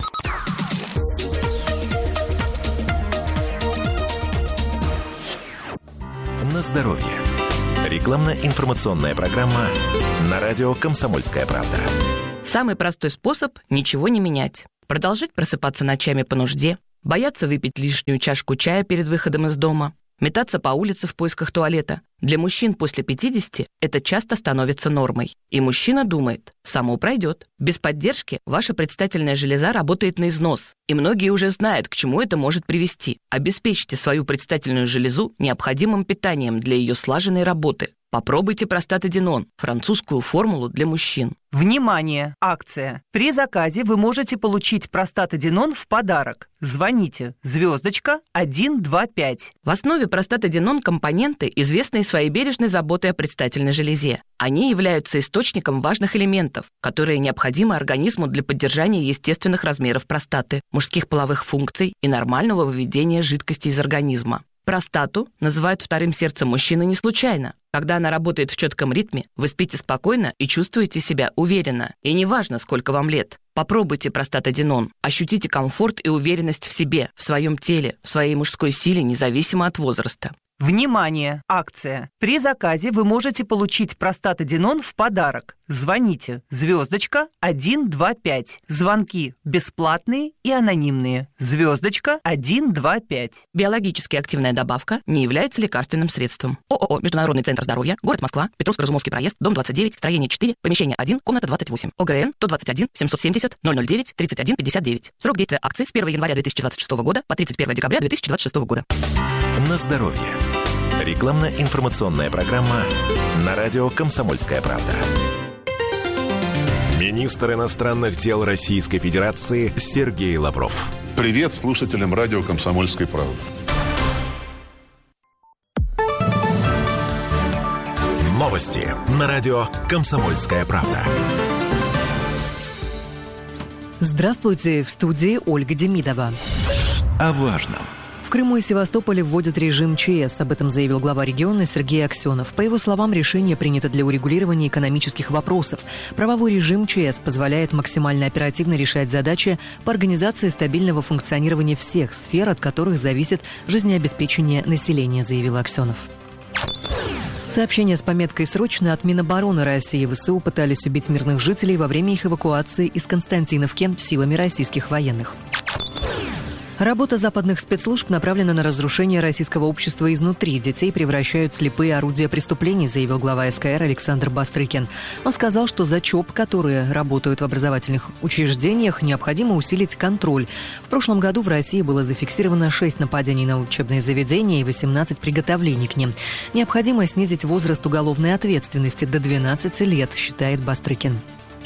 На здоровье. Рекламно-информационная программа на радио «Комсомольская правда». Самый простой способ – ничего не менять. Продолжать просыпаться ночами по нужде, бояться выпить лишнюю чашку чая перед выходом из дома, метаться по улице в поисках туалета. Для мужчин после пятидесяти это часто становится нормой. И мужчина думает, само пройдет. Без поддержки ваша предстательная железа работает на износ. И многие уже знают, к чему это может привести. Обеспечьте свою предстательную железу необходимым питанием для ее слаженной работы. Попробуйте простатадинон, французскую формулу для мужчин. Внимание! Акция. При заказе вы можете получить простатадинон в подарок. Звоните. Звездочка один два пять. В основе простатадинон компоненты, известные своей бережной заботой о предстательной железе. Они являются источником важных элементов, которые необходимы организму для поддержания естественных размеров простаты, мужских половых функций и нормального выведения жидкости из организма. Простату называют вторым сердцем мужчины не случайно. Когда она работает в четком ритме, вы спите спокойно и чувствуете себя уверенно. И неважно, сколько вам лет. Попробуйте простатадинон. Ощутите комфорт и уверенность в себе, в своем теле, в своей мужской силе, независимо от возраста. Внимание! Акция. При заказе вы можете получить простатадинон в подарок. Звоните. Звездочка один два пять. Звонки бесплатные и анонимные. Звездочка один два пять. Биологически активная добавка не является лекарственным средством. ООО «Международный центр здоровья», город Москва, Петровско-Разумовский проезд, дом двадцать девять, строение четыре, помещение один, комната двадцать восемь. ОГРН сто двадцать один семьсот семьдесят ноль ноль девять тридцать один пятьдесят девять. Срок действия акции с первого января две тысячи двадцать шестого года по тридцать первого декабря две тысячи двадцать шестого года. На здоровье. Рекламно-информационная программа на радио «Комсомольская правда». Министр иностранных дел Российской Федерации Сергей Лавров. Привет слушателям радио «Комсомольской правды». Новости на радио «Комсомольская правда». Здравствуйте, в студии Ольга Демидова. О важном. В Крыму и Севастополе вводят режим ЧС. Об этом заявил глава региона Сергей Аксенов. По его словам, решение принято для урегулирования экономических вопросов. Правовой режим ЧС позволяет максимально оперативно решать задачи по организации стабильного функционирования всех сфер, от которых зависит жизнеобеспечение населения, заявил Аксенов. Сообщение с пометкой «Срочно» от Минобороны России. ВСУ пытались убить мирных жителей во время их эвакуации из Константиновки силами российских военных. Работа западных спецслужб направлена на разрушение российского общества изнутри. Детей превращают в слепые орудия преступлений, заявил глава СКР Александр Бастрыкин. Он сказал, что за ЧОП, которые работают в образовательных учреждениях, необходимо усилить контроль. В прошлом году в России было зафиксировано шесть нападений на учебные заведения и восемнадцать приготовлений к ним. Необходимо снизить возраст уголовной ответственности до двенадцати лет, считает Бастрыкин.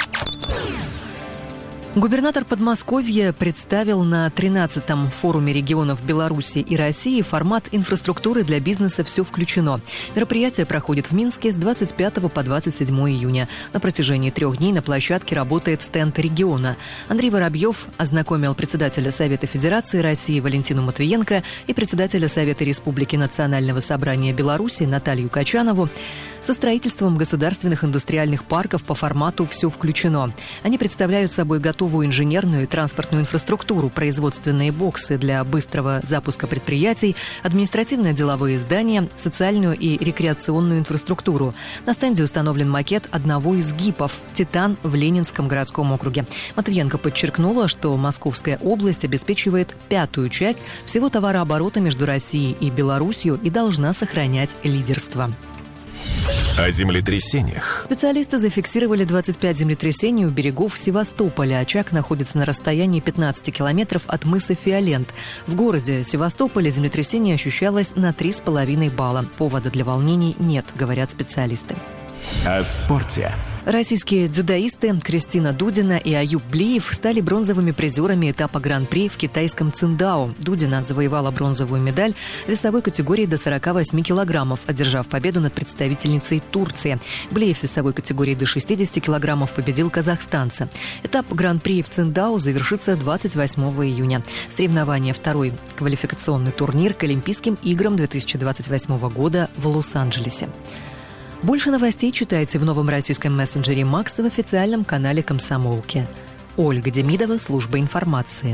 Губернатор Подмосковья представил на тринадцатом форуме регионов Беларуси и России формат инфраструктуры для бизнеса «Все включено». Мероприятие проходит в Минске с двадцать пятого по двадцать седьмое июня. На протяжении трех дней на площадке работает стенд региона. Андрей Воробьев ознакомил председателя Совета Федерации России Валентину Матвиенко и председателя Совета Республики Национального собрания Беларуси Наталью Качанову со строительством государственных индустриальных парков по формату «Все включено». Они представляют собой готовую инженерную и транспортную инфраструктуру, производственные боксы для быстрого запуска предприятий, административно-деловые здания, социальную и рекреационную инфраструктуру. На стенде установлен макет одного из ГИПов «Титан» в Ленинском городском округе. Матвиенко подчеркнула, что Московская область обеспечивает пятую часть всего товарооборота между Россией и Беларусью и должна сохранять лидерство. О землетрясениях. Специалисты зафиксировали двадцать пять землетрясений у берегов Севастополя. Очаг находится на расстоянии пятнадцать километров от мыса Фиолент. В городе Севастополе землетрясение ощущалось на три с половиной балла. Повода для волнений нет, говорят специалисты. О спорте. Российские дзюдоисты Кристина Дудина и Аюб Блиев стали бронзовыми призерами этапа Гран-при в китайском Циндао. Дудина завоевала бронзовую медаль в весовой категории до сорок восемь килограммов, одержав победу над представительницей Турции. Блиев в весовой категории до шестьдесят килограммов победил казахстанца. Этап Гран-при в Циндао завершится двадцать восьмого июня. Соревнование второй квалификационный турнир к Олимпийским играм две тысячи двадцать восьмого года в Лос-Анджелесе. Больше новостей читайте в новом российском мессенджере Макс в официальном канале «Комсомолки». Ольга Демидова, служба информации.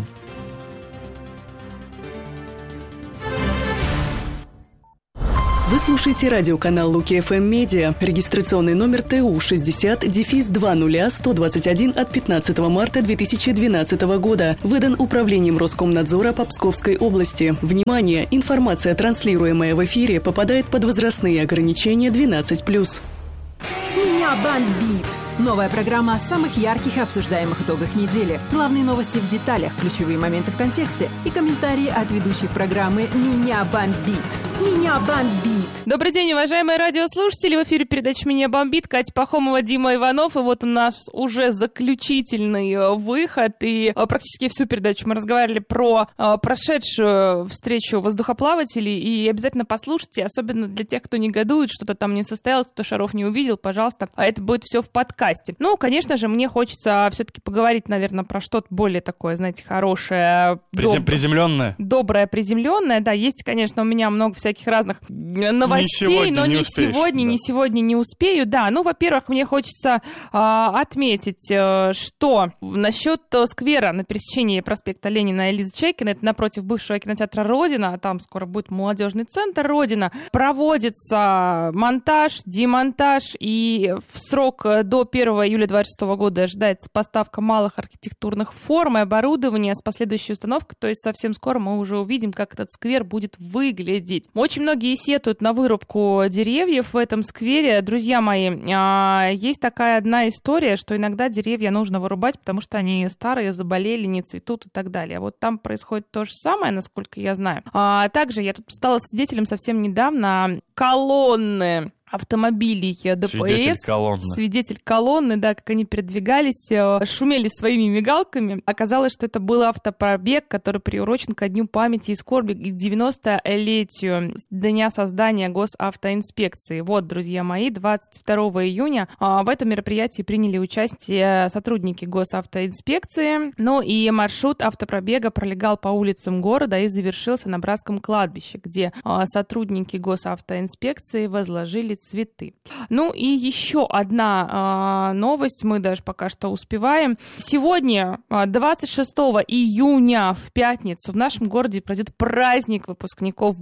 Вы слушаете радиоканал Луки эф эм Медиа. Регистрационный номер Т У шестьдесят дефис два нуля сто двадцать один от пятнадцатого марта две тысячи двенадцатого года. Выдан Управлением Роскомнадзора по Псковской области. Внимание! Информация, транслируемая в эфире, попадает под возрастные ограничения двенадцать плюс. Меня бомбит! Новая программа о самых ярких и обсуждаемых итогах недели. Главные новости в деталях, ключевые моменты в контексте и комментарии от ведущих программы «Меня бомбит». Меня бомбит! Добрый день, уважаемые радиослушатели. В эфире передача «Меня бомбит». Катя Пахомова, Дима Иванов. И вот у нас уже заключительный выход. И практически всю передачу мы разговаривали про прошедшую встречу воздухоплавателей. И обязательно послушайте, особенно для тех, кто негодует, что-то там не состоялось, кто шаров не увидел, пожалуйста. А это будет все в подкасте. Ну, конечно же, мне хочется все-таки поговорить, наверное, про что-то более такое, знаете, хорошее. Призем- доб- приземленное. Доброе, приземленное. Да, есть, конечно, у меня много всяких разных новостей, не но не не успеешь, сегодня, да. не сегодня не успею. Да, ну, во-первых, мне хочется э, отметить, э, что насчет сквера на пересечении проспекта Ленина и Лизы Чайкиной, это напротив бывшего кинотеатра «Родина», а там скоро будет молодежный центр «Родина», проводится монтаж, демонтаж, и в срок до первого июля двадцать шестого года ожидается поставка малых архитектурных форм и оборудования с последующей установкой, то есть совсем скоро мы уже увидим, как этот сквер будет выглядеть. Очень многие сетуют на вырубку деревьев в этом сквере. Друзья мои, есть такая одна история, что иногда деревья нужно вырубать, потому что они старые, заболели, не цветут и так далее. Вот там происходит то же самое, насколько я знаю. А также я тут стала свидетелем совсем недавно колонны автомобилей ДПС. Свидетель колонны. Свидетель колонны, да, как они передвигались, шумели своими мигалками. Оказалось, что это был автопробег, который приурочен ко Дню памяти и скорби к девяностолетию дня создания госавтоинспекции. Вот, друзья мои, двадцать второго июня в этом мероприятии приняли участие сотрудники госавтоинспекции. Ну и маршрут автопробега пролегал по улицам города и завершился на Братском кладбище, где сотрудники госавтоинспекции возложили цветы. Ну и еще одна э, новость, мы даже пока что успеваем. Сегодня, двадцать шестого июня, в пятницу, в нашем городе пройдет праздник выпускников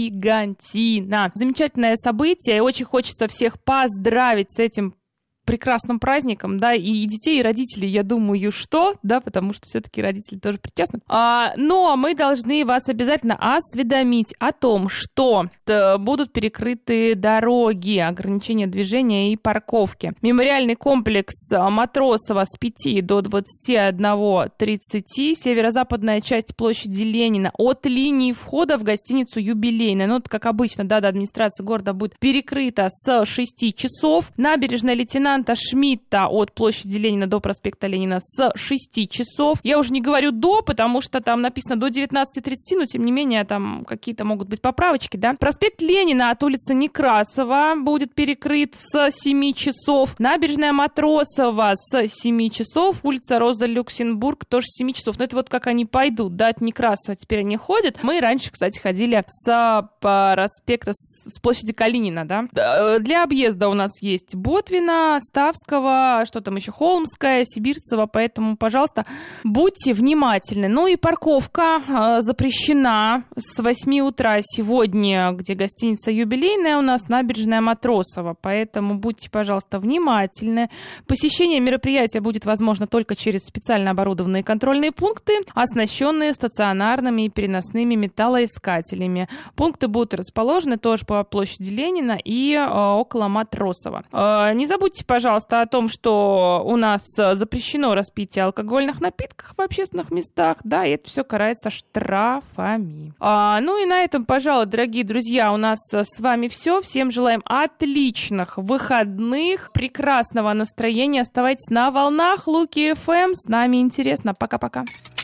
Бригантина. Замечательное событие, и очень хочется всех поздравить с этим прекрасным праздником, да, и детей, и родителей, я думаю, что, да, потому что все-таки родители тоже причастны. А, но мы должны вас обязательно осведомить о том, что будут перекрыты дороги, ограничения движения и парковки. Мемориальный комплекс Матросова с пяти до двадцати одного тридцати, северо-западная часть площади Ленина от линии входа в гостиницу «Юбилейная». Ну, как обычно, да, да, администрация города будет перекрыта с шести часов. Набережная лейтенанта Шмидта от площади Ленина до проспекта Ленина с шести часов. Я уже не говорю до, потому что там написано до девятнадцати тридцати, но тем не менее там какие-то могут быть поправочки, да. Проспект Ленина от улицы Некрасова будет перекрыт с семи часов. Набережная Матросова с семи часов. Улица Роза Люксембург тоже с семи часов. Но это вот как они пойдут, да, от Некрасова теперь они ходят. Мы раньше, кстати, ходили с проспекта, с площади Калинина, да. Для объезда у нас есть Ботвина, Оставского, что там еще, Холмская, Сибирцева, поэтому, пожалуйста, будьте внимательны. Ну и парковка э, запрещена с восьми утра сегодня, где гостиница «Юбилейная» у нас, набережная Матросова, поэтому будьте, пожалуйста, внимательны. Посещение мероприятия будет возможно только через специально оборудованные контрольные пункты, оснащенные стационарными и переносными металлоискателями. Пункты будут расположены тоже по площади Ленина и э, около Матросова. Э, не забудьте, пожалуйста, о том, что у нас запрещено распитие алкогольных напитков в общественных местах, да, и это все карается штрафами. А, ну и на этом, пожалуй, дорогие друзья, у нас с вами все. Всем желаем отличных выходных, прекрасного настроения. Оставайтесь на волнах Луки эф эм. С нами интересно. Пока-пока.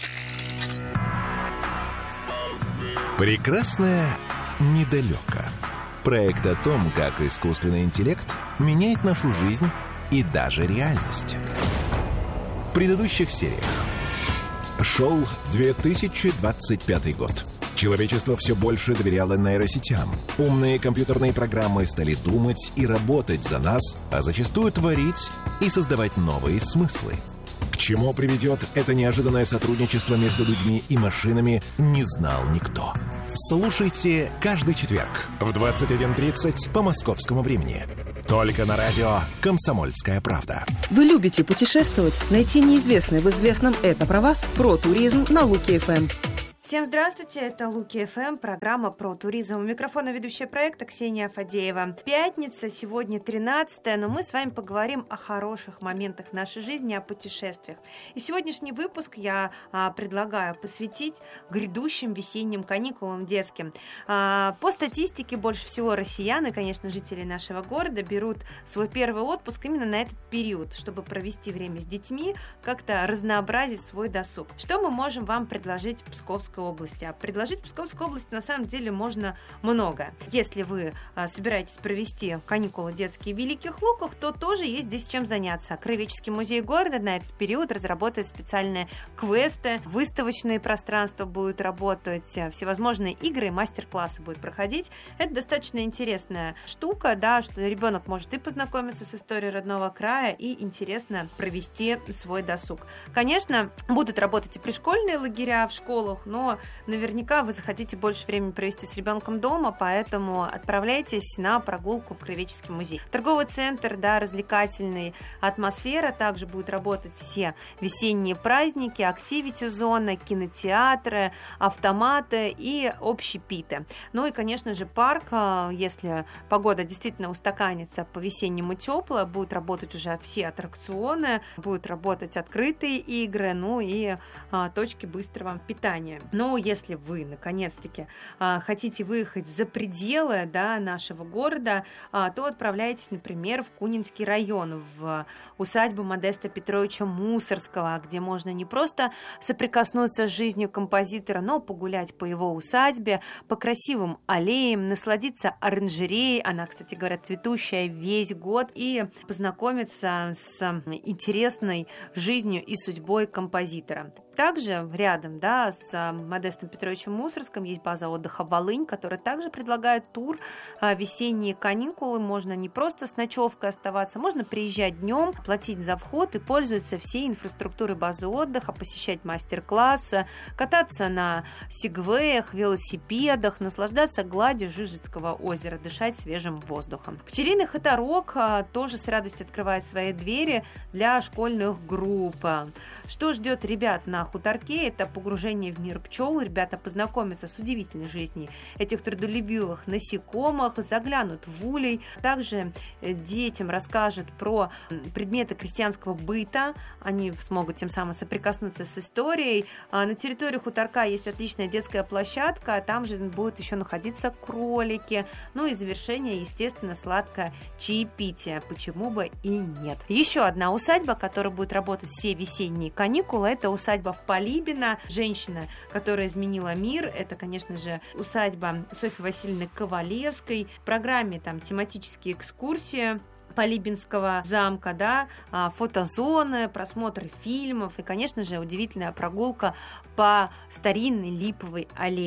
Прекрасное недалеко. Проект о том, как искусственный интеллект меняет нашу жизнь и даже реальность. В предыдущих сериях. Шел две тысячи двадцать пятый год. Человечество все больше доверяло нейросетям. Умные компьютерные программы стали думать и работать за нас, а зачастую творить и создавать новые смыслы. К чему приведет это неожиданное сотрудничество между людьми и машинами, не знал никто. Слушайте каждый четверг в двадцать один тридцать по московскому времени. Только на радио «Комсомольская правда». Вы любите путешествовать? Найти неизвестное в известном — это про вас? Про туризм на Луки эф эм. Всем здравствуйте, это Луки эф эм, программа про туризм. У микрофона ведущая проекта Ксения Фадеева. Пятница, сегодня тринадцатое, но мы с вами поговорим о хороших моментах нашей жизни, о путешествиях. И сегодняшний выпуск я а, предлагаю посвятить грядущим весенним каникулам детским. А, по статистике, больше всего россиян и, конечно, жители нашего города берут свой первый отпуск именно на этот период, чтобы провести время с детьми, как-то разнообразить свой досуг. Что мы можем вам предложить в Псковской области? А предложить в Псковской области на самом деле можно много. Если вы а, собираетесь провести каникулы детские в Великих Луках, то тоже есть здесь чем заняться. Краеведческий музей города на этот период разработает специальные квесты, выставочные пространства будут работать, всевозможные игры и мастер-классы будут проходить. Это достаточно интересная штука, да, что ребенок может и познакомиться с историей родного края, и интересно провести свой досуг. Конечно, будут работать и пришкольные лагеря в школах, но наверняка вы захотите больше времени провести с ребенком дома, поэтому отправляйтесь на прогулку в Краеведческий музей. Торговый центр, да, развлекательный, атмосфера, также будут работать все весенние праздники, активити-зона, кинотеатры, автоматы и общепиты. Ну и, конечно же, парк, если погода действительно устаканится по-весеннему теплая, будут работать уже все аттракционы, будут работать открытые игры, ну и а, точки быстрого питания. Но если вы, наконец-таки, хотите выехать за пределы, да, нашего города, то отправляйтесь, например, в Кунинский район, в усадьбу Модеста Петровича Мусорского, где можно не просто соприкоснуться с жизнью композитора, но погулять по его усадьбе, по красивым аллеям, насладиться оранжереей, она, кстати говоря, цветущая весь год, и познакомиться с интересной жизнью и судьбой композитора. Также рядом, да, с Модестом Петровичем Мусорским есть база отдыха «Волынь», которая также предлагает тур весенние каникулы. Можно не просто с ночевкой оставаться, можно приезжать днем, платить за вход и пользоваться всей инфраструктурой базы отдыха, посещать мастер-классы, кататься на сегвеях, велосипедах, наслаждаться гладью Жижицкого озера, дышать свежим воздухом. Пчелиный хуторок тоже с радостью открывает свои двери для школьных групп. Что ждет ребят на хуторке? Это погружение в мир пчел. Ребята познакомятся с удивительной жизнью этих трудолюбивых насекомых, заглянут в улей. Также детям расскажут про предметы крестьянского быта. Они смогут тем самым соприкоснуться с историей. На территории хуторка есть отличная детская площадка. Там же будут еще находиться кролики. Ну и завершение, естественно, сладкое чаепитие. Почему бы и нет. Еще одна усадьба, которая будет работать все весенние каникулы, это усадьба в Полибино. Женщина, которая изменила мир. Это, конечно же, усадьба Софьи Васильевны Ковалевской. В программе там тематические экскурсии Полибинского замка, да, фотозоны, просмотр фильмов и, конечно же, удивительная прогулка по старинной липовой аллее.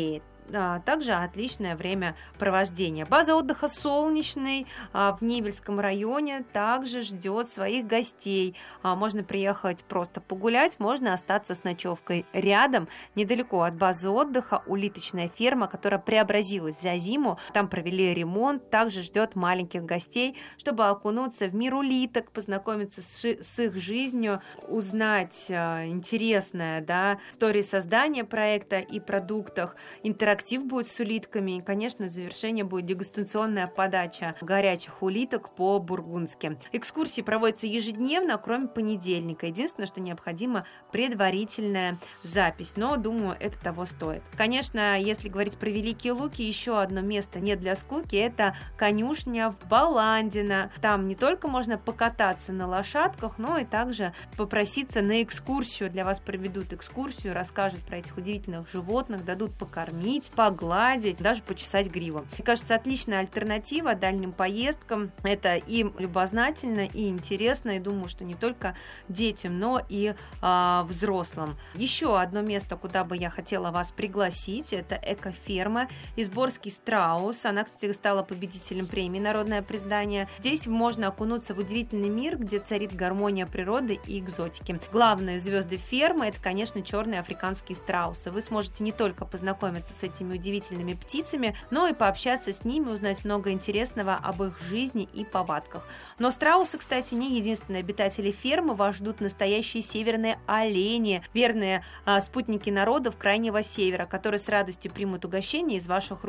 а, также отличное времяпровождение. База отдыха «Солнечный» а, в Невельском районе также ждет своих гостей. А, можно приехать просто погулять, можно остаться с ночевкой. Рядом, недалеко от базы отдыха, улиточная ферма, которая преобразилась за зиму. Там провели ремонт, также ждет маленьких гостей, чтобы окунуться в мир улиток, познакомиться с, с их жизнью, узнать а, интересное, да, истории создания проекта и продуктах. Интерактив будет с улитками, и, конечно, в завершение будет дегустационная подача горячих улиток по-бургундски. Экскурсии проводятся ежедневно, кроме понедельника. Единственное, что необходимо, предварительная запись, но, думаю, это того стоит. Конечно, если говорить про Великие Луки, еще одно место не для скуки – это конюшня в Баландино. Там не только можно покататься на лошадках, но и также попроситься на экскурсию. Для вас проведут экскурсию, расскажут про этих удивительных животных, дадут покормить, погладить, даже почесать гриву. Мне кажется, отличная альтернатива дальним поездкам. Это и любознательно, и интересно, и думаю, что не только детям, но и э, взрослым. Еще одно место, куда бы я хотела вас пригласить, это экоферма Изборский страус. Она, кстати, стала победителем премии «Народное признание». Здесь можно окунуться в удивительный мир, где царит гармония природы и экзотики. Главные звезды фермы – это, конечно, черные африканские страусы. Вы сможете не только познакомиться с этими удивительными птицами, но и пообщаться с ними, узнать много интересного об их жизни и повадках. Но страусы, кстати, не единственные обитатели фермы. Вас ждут настоящие северные олени, верные а, спутники народов Крайнего Севера, которые с радостью примут угощение из ваших рук.